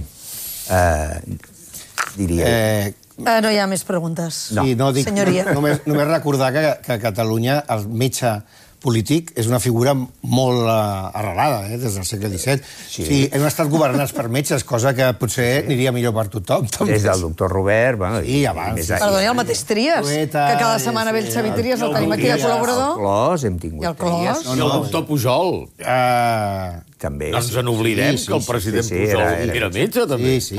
diria. No hi ha més preguntes. Senyoria. Només recordar que a Catalunya el metge polític és una figura molt arrelada, des del segle XVII. Sí, hem estat governats per metges, cosa que potser aniria millor per tothom. Des del doctor Robert, bueno... I abans. Perdó, hi ha el mateix Trias, que cada setmana ve el Xavi Trias, el tenim aquí de col·laborador. El Clos, hem tingut. I el Clos. I el doctor Pujol. També. No ens n'oblidem que el president Pujol era metge, també. Sí.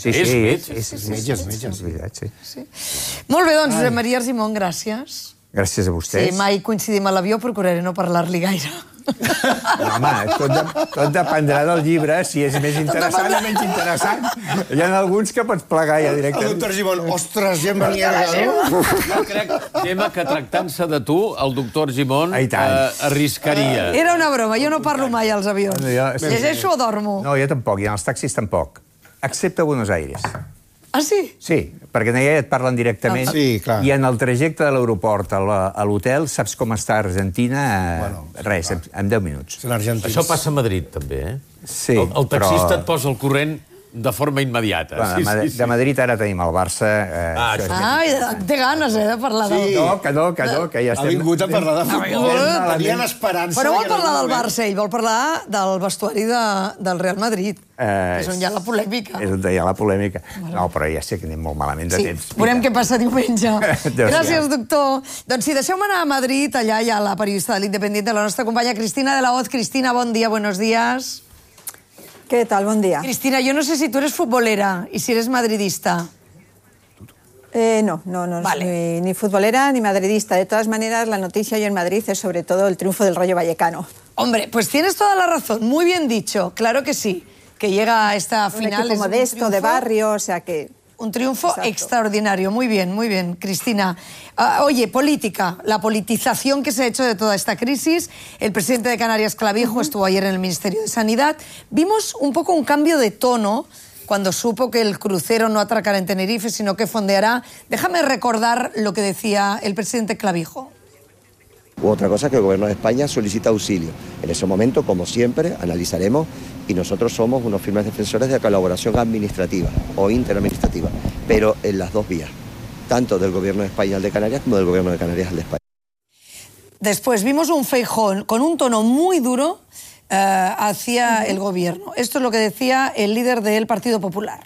És metge. Molt bé, doncs, Josep Maria Argimon, gràcies. Gràcies a vostès. Si mai coincidim a l'avió, procuraré no parlar-li gaire. Home, tot dependrà del llibre, si és més interessant o menys interessant. Hi ha alguns que pots plegar ja directament. El doctor Gimón, ostres, ja em venia regal. Jo crec, Gemma, que tractant-se de tu, el doctor Gimón arriscaria. Era una broma, jo no parlo mai als avions. Llegeixo o dormo? No, jo tampoc, i en els taxis tampoc. Excepte a Buenos Aires. Ah, sí? Sí, perquè allà et parlen directament i en el trajecte de l'aeroport a l'hotel saps com està Argentina, res, en 10 minuts. Això passa a Madrid, també, eh? Sí, el taxista et posa al corrent de forma immediata. De Madrid ara tenim el Barça... Té ganes, de parlar del... No, que ja estem... Ha vingut a parlar de futbol. Tenien esperança... Però no vol parlar del Barça, ell vol parlar del vestuari del Real Madrid, és on hi ha la polèmica. És on hi ha la polèmica. No, però ja sé que anem molt malament de temps. Veurem què passa diumenge. Gràcies, doctor. Doncs sí, deixeu-me anar a Madrid, allà hi ha la periodista de l'Independiente, la nostra companya Cristina de la Hoz. Cristina, bon dia, buenos días. ¿Qué tal? Buen día. Cristina, yo no sé si tú eres futbolera y si eres madridista. No soy ni futbolera ni madridista. De todas maneras, la noticia hoy en Madrid es sobre todo el triunfo del Rayo Vallecano. Hombre, pues tienes toda la razón. Muy bien dicho. Claro que sí. Que llega a esta final. Un equipo modesto, de barrio, o sea que... Un triunfo extraordinario. Muy bien, Cristina. Oye, política, la politización que se ha hecho de toda esta crisis. El presidente de Canarias, Clavijo, estuvo ayer en el Ministerio de Sanidad. Vimos un poco un cambio de tono cuando supo que el crucero no atracará en Tenerife, sino que fondeará. Déjame recordar lo que decía el presidente Clavijo. Otra cosa que el Gobierno de España solicita auxilio. En ese momento, como siempre, analizaremos y nosotros somos unos firmes defensores de colaboración administrativa o interadministrativa, pero en las dos vías, tanto del Gobierno de España al de Canarias como del Gobierno de Canarias al de España. Después vimos un Feijóo con un tono muy duro hacia el Gobierno. Esto es lo que decía el líder del Partido Popular.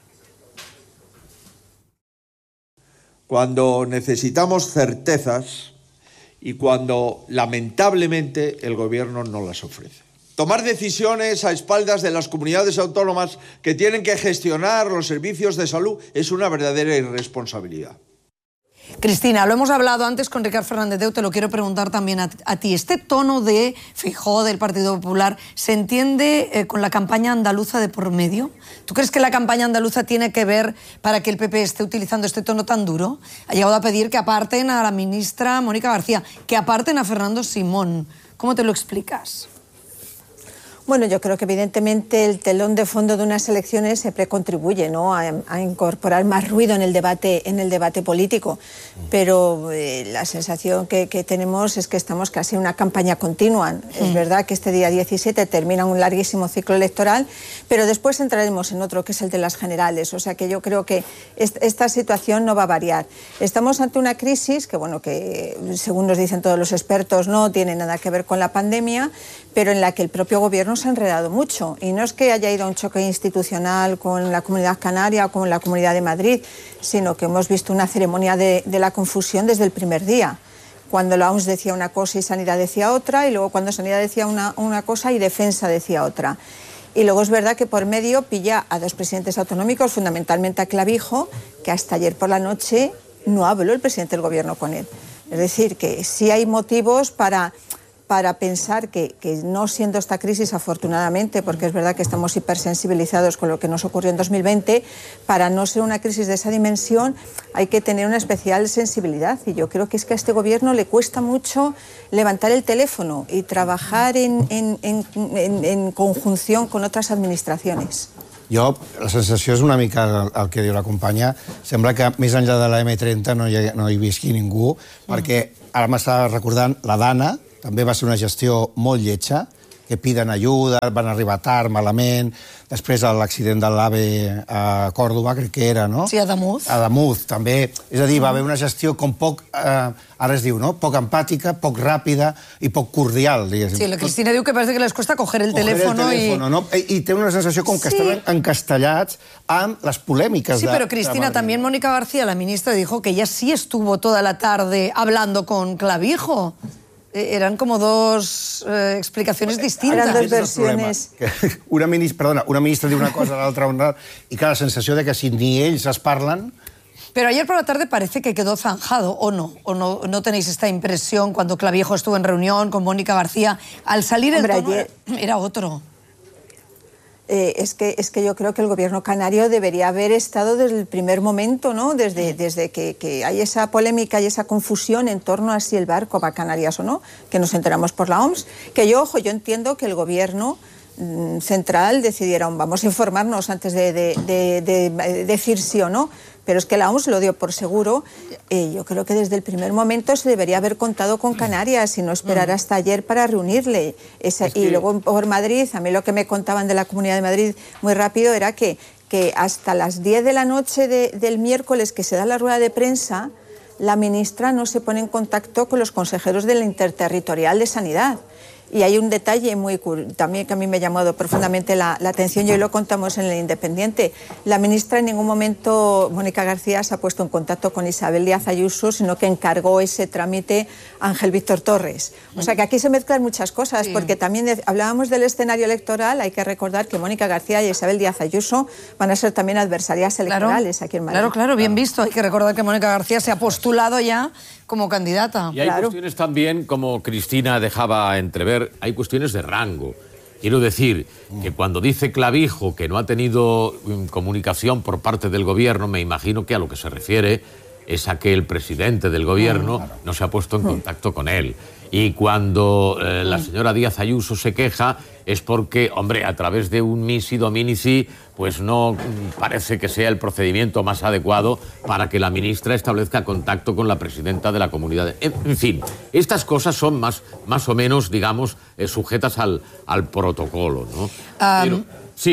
Cuando necesitamos certezas y cuando lamentablemente el Gobierno no las ofrece. Tomar decisiones a espaldas de las comunidades autónomas que tienen que gestionar los servicios de salud es una verdadera irresponsabilidad. Cristina, lo hemos hablado antes con Ricard Fernández Deu, te lo quiero preguntar también a ti. ¿Este tono de Feijóo, del Partido Popular, se entiende con la campaña andaluza de por medio? ¿Tú crees que la campaña andaluza tiene que ver para que el PP esté utilizando este tono tan duro? Ha llegado a pedir que aparten a la ministra Mónica García, que aparten a Fernando Simón. ¿Cómo te lo explicas? Bueno, yo creo que evidentemente el telón de fondo de unas elecciones siempre contribuye, ¿no?, a incorporar más ruido en el debate político. Pero la sensación que tenemos es que estamos casi en una campaña continua. Es verdad que este día 17 termina un larguísimo ciclo electoral, pero después entraremos en otro, que es el de las generales. O sea que yo creo que esta situación no va a variar. Estamos ante una crisis que, bueno, que según nos dicen todos los expertos, no tiene nada que ver con la pandemia, pero en la que el propio gobierno se ha enredado mucho. Y no es que haya ido a un choque institucional con la Comunidad Canaria o con la Comunidad de Madrid, sino que hemos visto una ceremonia de la confusión desde el primer día. Cuando la OMS decía una cosa y Sanidad decía otra, y luego cuando Sanidad decía una cosa y Defensa decía otra. Y luego es verdad que por medio pilla a dos presidentes autonómicos, fundamentalmente a Clavijo, que hasta ayer por la noche no habló el presidente del gobierno con él. Es decir, que sí hay motivos para pensar que no siendo esta crisis, afortunadamente, porque es verdad que estamos hipersensibilizados con lo que nos ocurrió en 2020, para no ser una crisis de esa dimensión hay que tener una especial sensibilidad. Y yo creo que es que a este gobierno le cuesta mucho levantar el teléfono y trabajar en conjunción con otras administraciones. Jo, la sensació és una mica el que diu la companya. Sembla que més enllà de la M30 no hi visqui ningú, perquè ara m'estava recordant la Dana, també va ser una gestió molt lletja, que piden ajuda, van arribar tard, malament, després l'accident de l'AVE a Còrdova, crec que era, no? Sí, a Adamuz. A Adamuz, també. És a dir, va haver una gestió com poc, ara es diu, no?, poc empàtica, poc ràpida i poc cordial, diguéssim. Sí, la Cristina diu que parece que les cuesta coger el teléfono no? I té una sensació com que estaven encastellats amb les polèmiques. Sí, pero Cristina, también Mónica García, la ministra, dijo que ella sí estuvo toda la tarde hablando con Clavijo. Eran como dos explicacions distintes. Eran dos versiones. Una ministra diu una cosa, l'altra una... I clar, la sensació de que si ni ells es parlen... Pero ayer por la tarde parece que quedó zanjado, ¿o no? ¿O no tenéis esta impresión cuando Clavijo estuvo en reunión con Mónica García? Al salir el tono era otro. Es que yo creo que el gobierno canario debería haber estado desde el primer momento, ¿no? Desde que hay esa polémica y esa confusión en torno a si el barco va a Canarias o no, que nos enteramos por la OMS, que yo entiendo que el gobierno central decidiera, vamos a informarnos antes de decir sí o no, pero es que la OMS lo dio por seguro. Yo creo que desde el primer momento se debería haber contado con Canarias y no esperar hasta ayer para reunirle. Y luego por Madrid, a mí lo que me contaban de la Comunidad de Madrid muy rápido era que hasta las 10 de la noche del miércoles que se da la rueda de prensa, la ministra no se pone en contacto con los consejeros de la Interterritorial de Sanidad. Y hay un detalle también que a mí me ha llamado profundamente la atención, y hoy lo contamos en El Independiente. La ministra en ningún momento, Mónica García, se ha puesto en contacto con Isabel Díaz Ayuso, sino que encargó ese trámite a Ángel Víctor Torres. O sea que aquí se mezclan muchas cosas, porque también hablábamos del escenario electoral. Hay que recordar que Mónica García y Isabel Díaz Ayuso van a ser también adversarias electorales aquí en Madrid. Claro, bien visto. Hay que recordar que Mónica García se ha postulado ya como candidata. Y hay cuestiones también, como Cristina dejaba entrever, hay cuestiones de rango. Quiero decir que cuando dice Clavijo que no ha tenido comunicación por parte del gobierno, me imagino que a lo que se refiere es a que el presidente del gobierno no se ha puesto en contacto con él. Y cuando la señora Díaz Ayuso se queja es porque, hombre, a través de un misi dominici, pues no parece que sea el procedimiento más adecuado para que la ministra establezca contacto con la presidenta de la comunidad. En fin, estas cosas son más o menos, digamos, sujetas al protocolo, ¿no? Sí,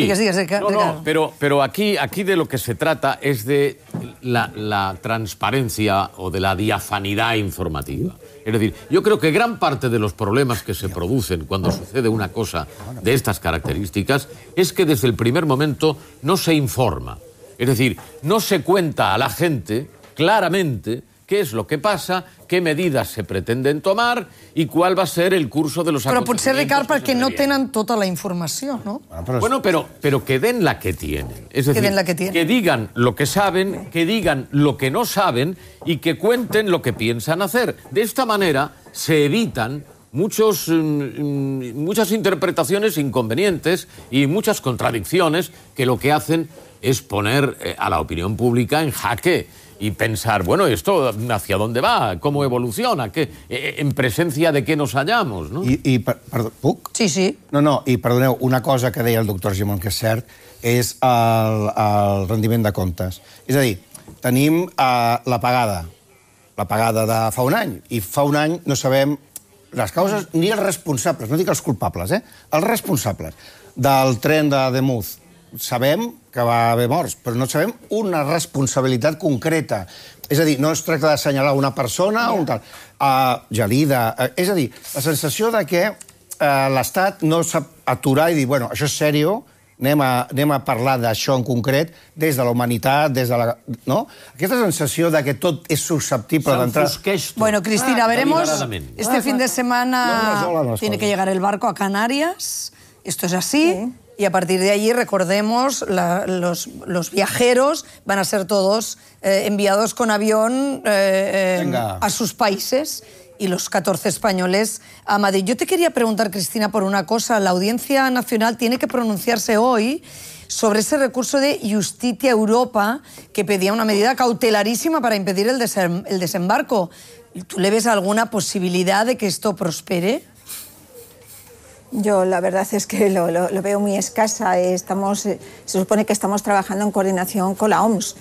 pero aquí de lo que se trata es de la transparencia o de la diafanidad informativa. Es decir, yo creo que gran parte de los problemas que se producen cuando sucede una cosa de estas características es que desde el primer momento no se informa. Es decir, no se cuenta a la gente claramente qué es lo que pasa, qué medidas se pretenden tomar y cuál va a ser el curso de los acontecimientos. Però potser, Ricard, perquè no tenen tota la informació, ¿no? Bueno, pero que den la que tienen. Es decir, que digan lo que saben, que digan lo que no saben y que cuenten lo que piensan hacer. De esta manera se evitan muchas interpretaciones inconvenientes y muchas contradicciones que lo que hacen es poner a la opinión pública en jaque y pensar, bueno, ¿esto hacia dónde va? ¿Cómo evoluciona? ¿En presencia de qué nos hallamos? No? Perdó, puc? Sí. No, i perdoneu, una cosa que deia el doctor Gimón, que és cert, és el rendiment de comptes. És a dir, tenim la pagada de fa un any, i fa un any no sabem les causes ni els responsables, no dic els culpables, els responsables del tren de Demuz. Sabem que va haver morts, però no sabem una responsabilitat concreta. És a dir, no es tracta d'assenyalar una persona o un tal. Gelida. És a dir, la sensació de que l'Estat no sap aturar i dir, bueno, això és sèrio, anem a parlar d'això en concret des de la humanitat, des de la... ¿no? Aquesta sensació de que tot és susceptible d'entrar... Bueno, Cristina, veremos. Este fin de semana tiene que llegar el barco a Canarias. Esto es así. Y a partir de allí, recordemos, los viajeros van a ser todos enviados con avión a sus países y los 14 españoles a Madrid. Yo te quería preguntar, Cristina, por una cosa. La Audiencia Nacional tiene que pronunciarse hoy sobre ese recurso de Justitia Europa que pedía una medida cautelarísima para impedir el desembarco. ¿Tú le ves alguna posibilidad de que esto prospere? Yo la verdad es que lo veo muy escasa. Se supone que estamos trabajando en coordinación con la OMS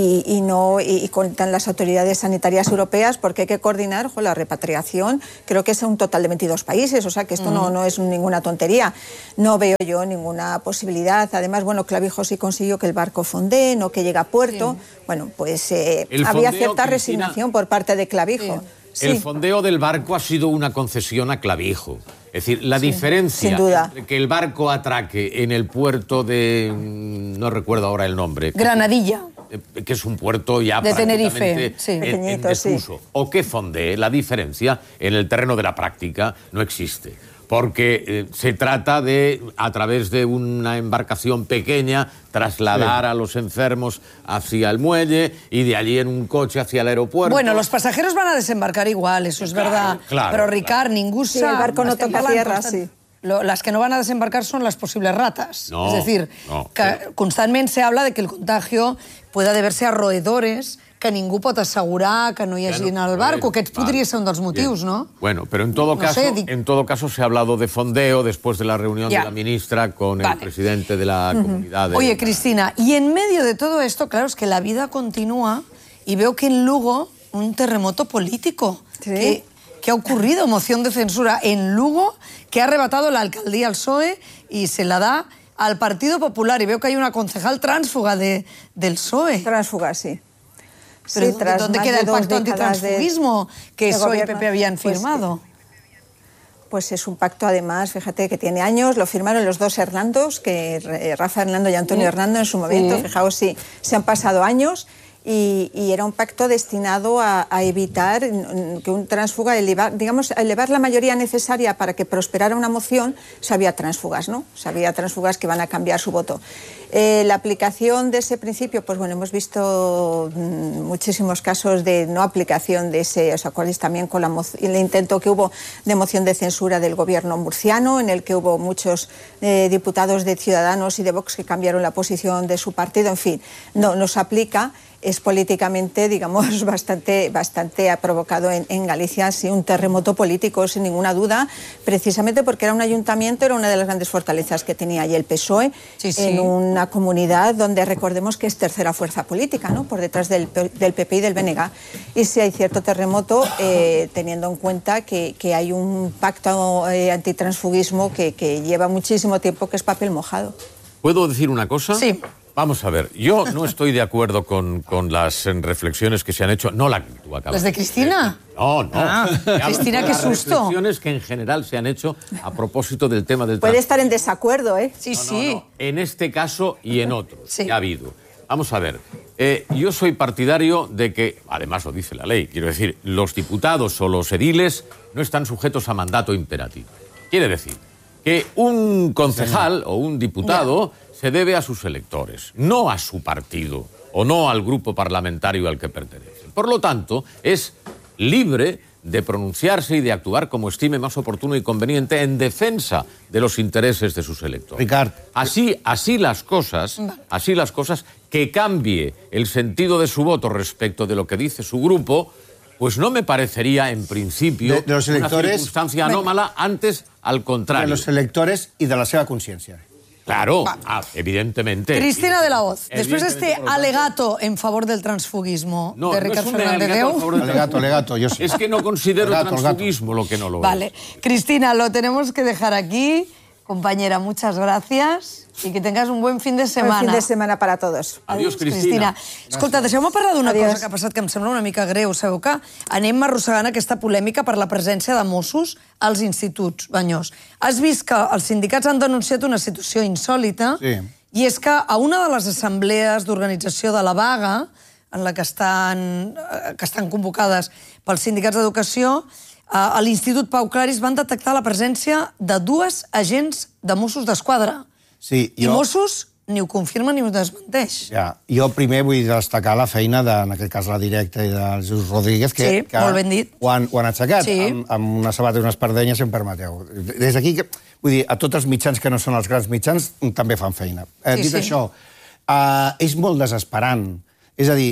y con las autoridades sanitarias europeas, porque hay que coordinar la repatriación. Creo que es un total de 22 países, o sea que esto no es ninguna tontería. No veo yo ninguna posibilidad. Además, bueno, Clavijo sí consiguió que el barco fondee, no que llegue a puerto. Sí. Bueno, pues había cierta resignación por parte de Clavijo. Sí. El fondeo del barco ha sido una concesión a Clavijo. Es decir, la diferencia entre que el barco atraque en el puerto de... no recuerdo ahora el nombre. Granadilla. Que es un puerto ya de prácticamente Tenerife, en desuso. O que fondee, la diferencia en el terreno de la práctica no existe. Porque se trata de, a través de una embarcación pequeña, trasladar a los enfermos hacia el muelle y de allí en un coche hacia el aeropuerto. Bueno, los pasajeros van a desembarcar igual, eso es verdad. Claro, pero Ricard, ningún sabe. Sí, el barco no toca tierra, sí. Las que no van a desembarcar son las posibles ratas. No, es decir, constantemente se habla de que el contagio pueda deberse a roedores que ningú pot assegurar que no hi hagi en el barco, que podria ser un dels motius, ¿no? Bueno, pero en todo caso se ha hablado de fondeo después de la reunión de la ministra con el presidente de la comunidad. Oye, Cristina, y en medio de todo esto, claro, es que la vida continúa y veo que en Lugo un terremoto político. ¿Sí? ¿Qué ha ocurrido? Moción de censura en Lugo que ha arrebatado la alcaldía al PSOE y se la da al Partido Popular. Y veo que hay una concejal tránsfuga del PSOE. Tránsfuga, sí. Pero sí, ¿dónde queda el pacto antitransfugismo que PSOE y PP habían firmado? Pues es un pacto, además, fíjate, que tiene años. Lo firmaron los dos Hernandos, Rafa Hernando y Antonio Hernando en su momento. Fijaos, sí, se han pasado años. Y era un pacto destinado a evitar que un tránsfuga, elevar la mayoría necesaria para que prosperara una moción. Había tránsfugas, ¿no? Había tránsfugas que van a cambiar su voto. La aplicación de ese principio, pues bueno, hemos visto muchísimos casos de no aplicación de ese, o sea, cuáles también con el intento que hubo de moción de censura del gobierno murciano, en el que hubo muchos diputados de Ciudadanos y de Vox que cambiaron la posición de su partido. En fin, no se aplica. Es políticamente, digamos, bastante ha provocado en Galicia sí, un terremoto político, sin ninguna duda, precisamente porque era un ayuntamiento, era una de las grandes fortalezas que tenía allí el PSOE, en una comunidad donde recordemos que es tercera fuerza política, ¿no? Por detrás del PP y del BNG. Y sí hay cierto terremoto, teniendo en cuenta que hay un pacto antitransfugismo que lleva muchísimo tiempo, que es papel mojado. ¿Puedo decir una cosa? Sí. Vamos a ver, yo no estoy de acuerdo con las reflexiones que se han hecho, no la que tú acabas. ¿Las de Cristina? No. Cristina, qué susto. Las reflexiones que en general se han hecho a propósito del tema del Puede estar en desacuerdo, ¿eh? Sí. No. En este caso y en otros, que ha habido. Vamos a ver, yo soy partidario de que, además lo dice la ley, quiero decir, los diputados o los ediles no están sujetos a mandato imperativo. Quiere decir que un concejal o un diputado se debe a sus electores, no a su partido o no al grupo parlamentario al que pertenece. Por lo tanto, es libre de pronunciarse y de actuar como estime más oportuno y conveniente en defensa de los intereses de sus electores. Ricard. Así las cosas, que cambie el sentido de su voto respecto de lo que dice su grupo, pues no me parecería, en principio, de los electores, una circunstancia anómala, antes al contrario. De los electores y de la seva consciència. Claro, evidentemente. Cristina de la Hoz, después de este alegato en favor del transfugismo de Ricardo Fernández Deu... Alegato, yo sí. Es que no considero transfugismo lo que no lo es. Vale. Cristina, lo tenemos que dejar aquí. Compañera, muchas gracias y que tengas un buen fin de semana. Buen fin de semana para todos. Adiós, Cristina. Escolta, deixeu-me parlar d'una cosa que ha passat que em sembla una mica greu. Sabeu que anem arrossegant aquesta polèmica per la presència de Mossos als instituts, Banyós. Has vist que els sindicats han denunciat una situació insòlita i és que a una de les assemblees d'organització de la vaga, en la que estan convocades pels sindicats d'educació, a l'Institut Pau Claris van detectar la presència de 2 agents de Mossos d'Esquadra. Sí, I Mossos ni ho confirma ni ho desmenteix. Ja, jo primer vull destacar la feina en aquest cas la directa i del Jesús Rodríguez, que molt ben dit. Ho han aixecat amb una sabata i unes pardenyes, si em permeteu. Des d'aquí, vull dir, a tots els mitjans que no són els grans mitjans també fan feina. Dit això, és molt desesperant. És a dir,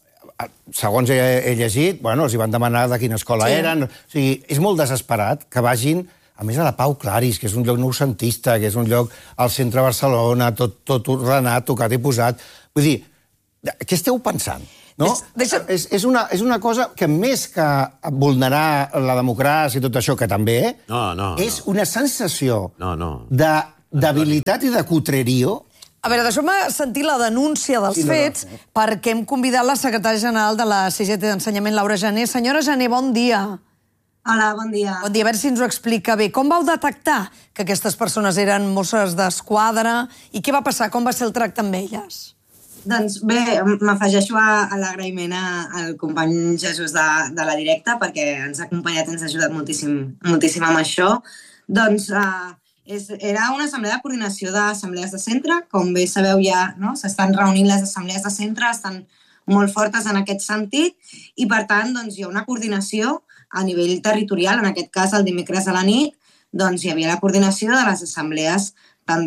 segons he llegit, bueno, els hi van demanar de quina escola eren. O sigui, és molt desesperat que vagin, a més a la Pau Claris, que és un lloc noucentista, que és un lloc al centre de Barcelona, tot ordenat, tocat i posat. Vull dir, què esteu pensant? No? És una cosa que més que vulnerar la democràcia i tot això, que també, és una sensació de debilitat i de cutrerio. A veure, deixeu-me sentir la denúncia dels fets perquè hem convidat la secretària general de la CGT d'Ensenyament, Laura Jané. Senyora Jané, bon dia. Hola, bon dia. Bon dia, a veure si ens ho explica bé. Com vau detectar que aquestes persones eren Mosses d'Esquadra i què va passar? Com va ser el tracte amb elles? Doncs bé, m'afegeixo a l'agraïment al company Jesús de la directa perquè ens ha acompanyat i ens ha ajudat moltíssim amb això. Doncs era una assemblea de coordinació d'assemblees de centre. Com bé sabeu, ja s'estan reunint les assemblees de centre, estan molt fortes en aquest sentit i, per tant, hi ha una coordinació a nivell territorial. En aquest cas, el dimecres a la nit, hi havia la coordinació de les assemblees tant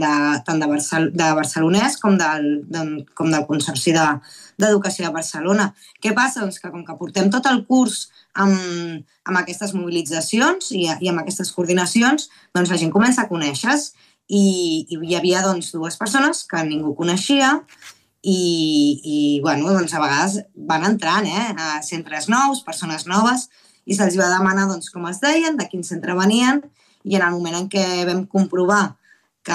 de barcelonès com del Consorci d'Educació de Barcelona. Què passa? Doncs que com que portem tot el curs amb aquestes mobilitzacions i amb aquestes coordinacions, doncs la gent comença a conèixer-se i hi havia 2 persones que ningú coneixia i a vegades van entrant a centres nous, persones noves, i se'ls va demanar com es deien, de quin centre venien, i en el moment en què vam comprovar que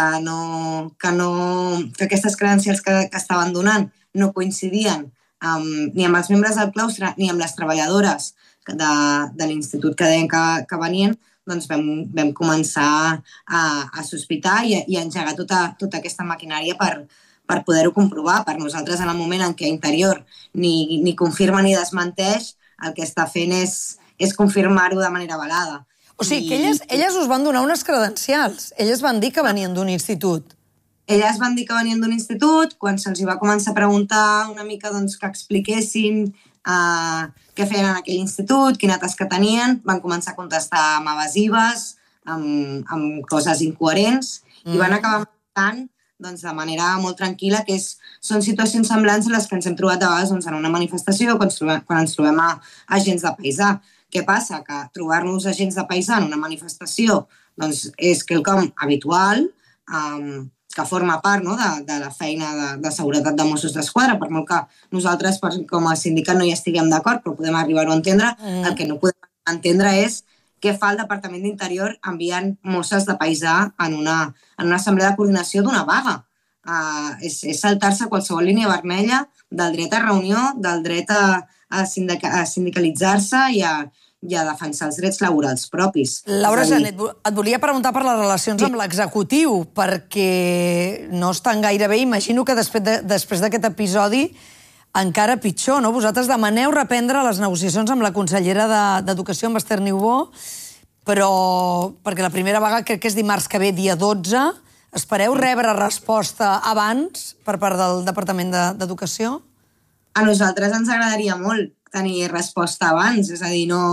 aquestes credencials que estaven donant no coincidien ni amb els membres del claustre ni amb les treballadores de l'institut que deien que venien, doncs vam començar a sospitar i a engegar tota aquesta maquinària per poder-ho comprovar. Per nosaltres, en el moment en què Interior ni confirma ni desmenteix, el que està fent és confirmar-ho de manera avalada. O sigui, que elles us van donar unes credencials. Elles van dir que venien d'un institut. Elles van dir que venien d'un institut. Quan se'ls va començar a preguntar una mica que expliquessin què feien en aquell institut, quina tasca tenien, van començar a contestar amb evasives, amb coses incoherents, i van acabar marcant de manera molt tranquil·la, que són situacions semblants a les que ens hem trobat a vegades en una manifestació quan ens trobem a agents de paisà. Què passa? Que trobar-nos agents de paisà en una manifestació és quelcom habitual, que forma part de la feina de seguretat de Mossos d'Esquadra, per molt que nosaltres com a sindicat no hi estiguem d'acord, però podem arribar-ho a entendre. El que no podem entendre és què fa el Departament d'Interior enviant Mosses de paisà en una assemblea de coordinació d'una vaga. És saltar-se qualsevol línia vermella del dret a reunió, del dret a sindicalitzar-se i a defensar els drets laborals propis. Laura Janet, et volia preguntar per les relacions amb l'executiu, perquè no estan gaire bé. Imagino que després d'aquest episodi encara pitjor, no? Vosaltres demaneu reprendre les negociacions amb la consellera d'Educació, amb Esther Niubó, però perquè la primera vaga crec que és dimarts que ve, dia 12. Espereu rebre resposta abans per part del Departament d'Educació? A nosaltres ens agradaria molt tenir resposta abans, és a dir, no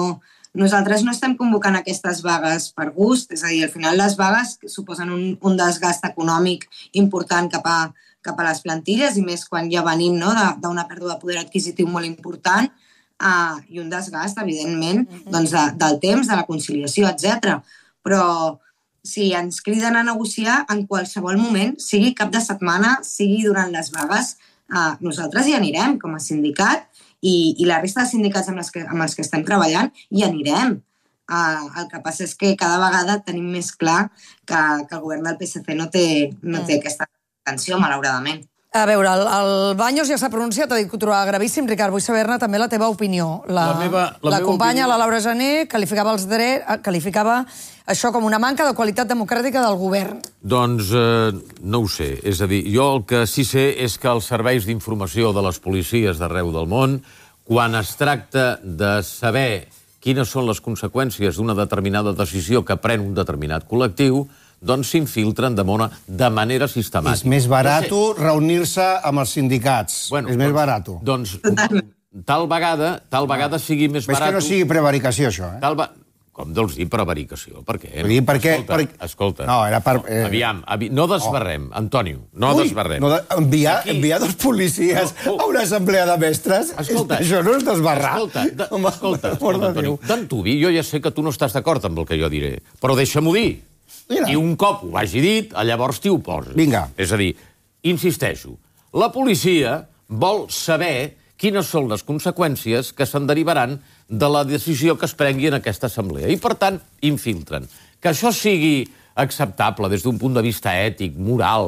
nosaltres no estem convocant aquestes vagues per gust, és a dir, al final les vagues suposen un desgast econòmic important cap a les plantilles, i més quan ja venim d'una pèrdua de poder adquisitiu molt important, i un desgast, evidentment, del temps, de la conciliació, etc. Però si ens criden a negociar en qualsevol moment, sigui cap de setmana, sigui durant les vagues, nosaltres hi anirem com a sindicat, i la resta de sindicats amb els que estem treballant hi anirem. El que passa és que cada vegada tenim més clar que el govern del PSC no té aquesta intenció, malauradament. A veure, el Baños ja s'ha pronunciat, ha dit que ho trobava gravíssim. Ricard, vull saber-ne també la teva opinió. La companya, la Laura Gené, qualificava això com una manca de qualitat democràtica del govern. Doncs no ho sé. És a dir, jo el que sí sé és que els serveis d'informació de les policies d'arreu del món, quan es tracta de saber quines són les conseqüències d'una determinada decisió que pren un determinat col·lectiu, doncs s'infiltren de manera sistemàtica. És més barat reunir-se amb els sindicats. És més barat. Doncs tal vegada sigui més barat... És que no sigui prevaricació, això, Com deus dir prevaricació? Per què? Escolta. No, era per... Aviam, no desbarrem, Antonio, no desbarrem. Enviar dos policies a una assemblea de mestres, això no és desbarrar. Escolta, Antonio, d'antuvi, jo ja sé que tu no estàs d'acord amb el que jo diré, però deixa-m'ho dir. I un cop ho hagi dit, llavors t'hi oposes. Vinga. És a dir, insisteixo, la policia vol saber quines són les conseqüències que se'n derivaran de la decisió que es prengui en aquesta assemblea. I, per tant, infiltren. Que això sigui acceptable des d'un punt de vista ètic, moral,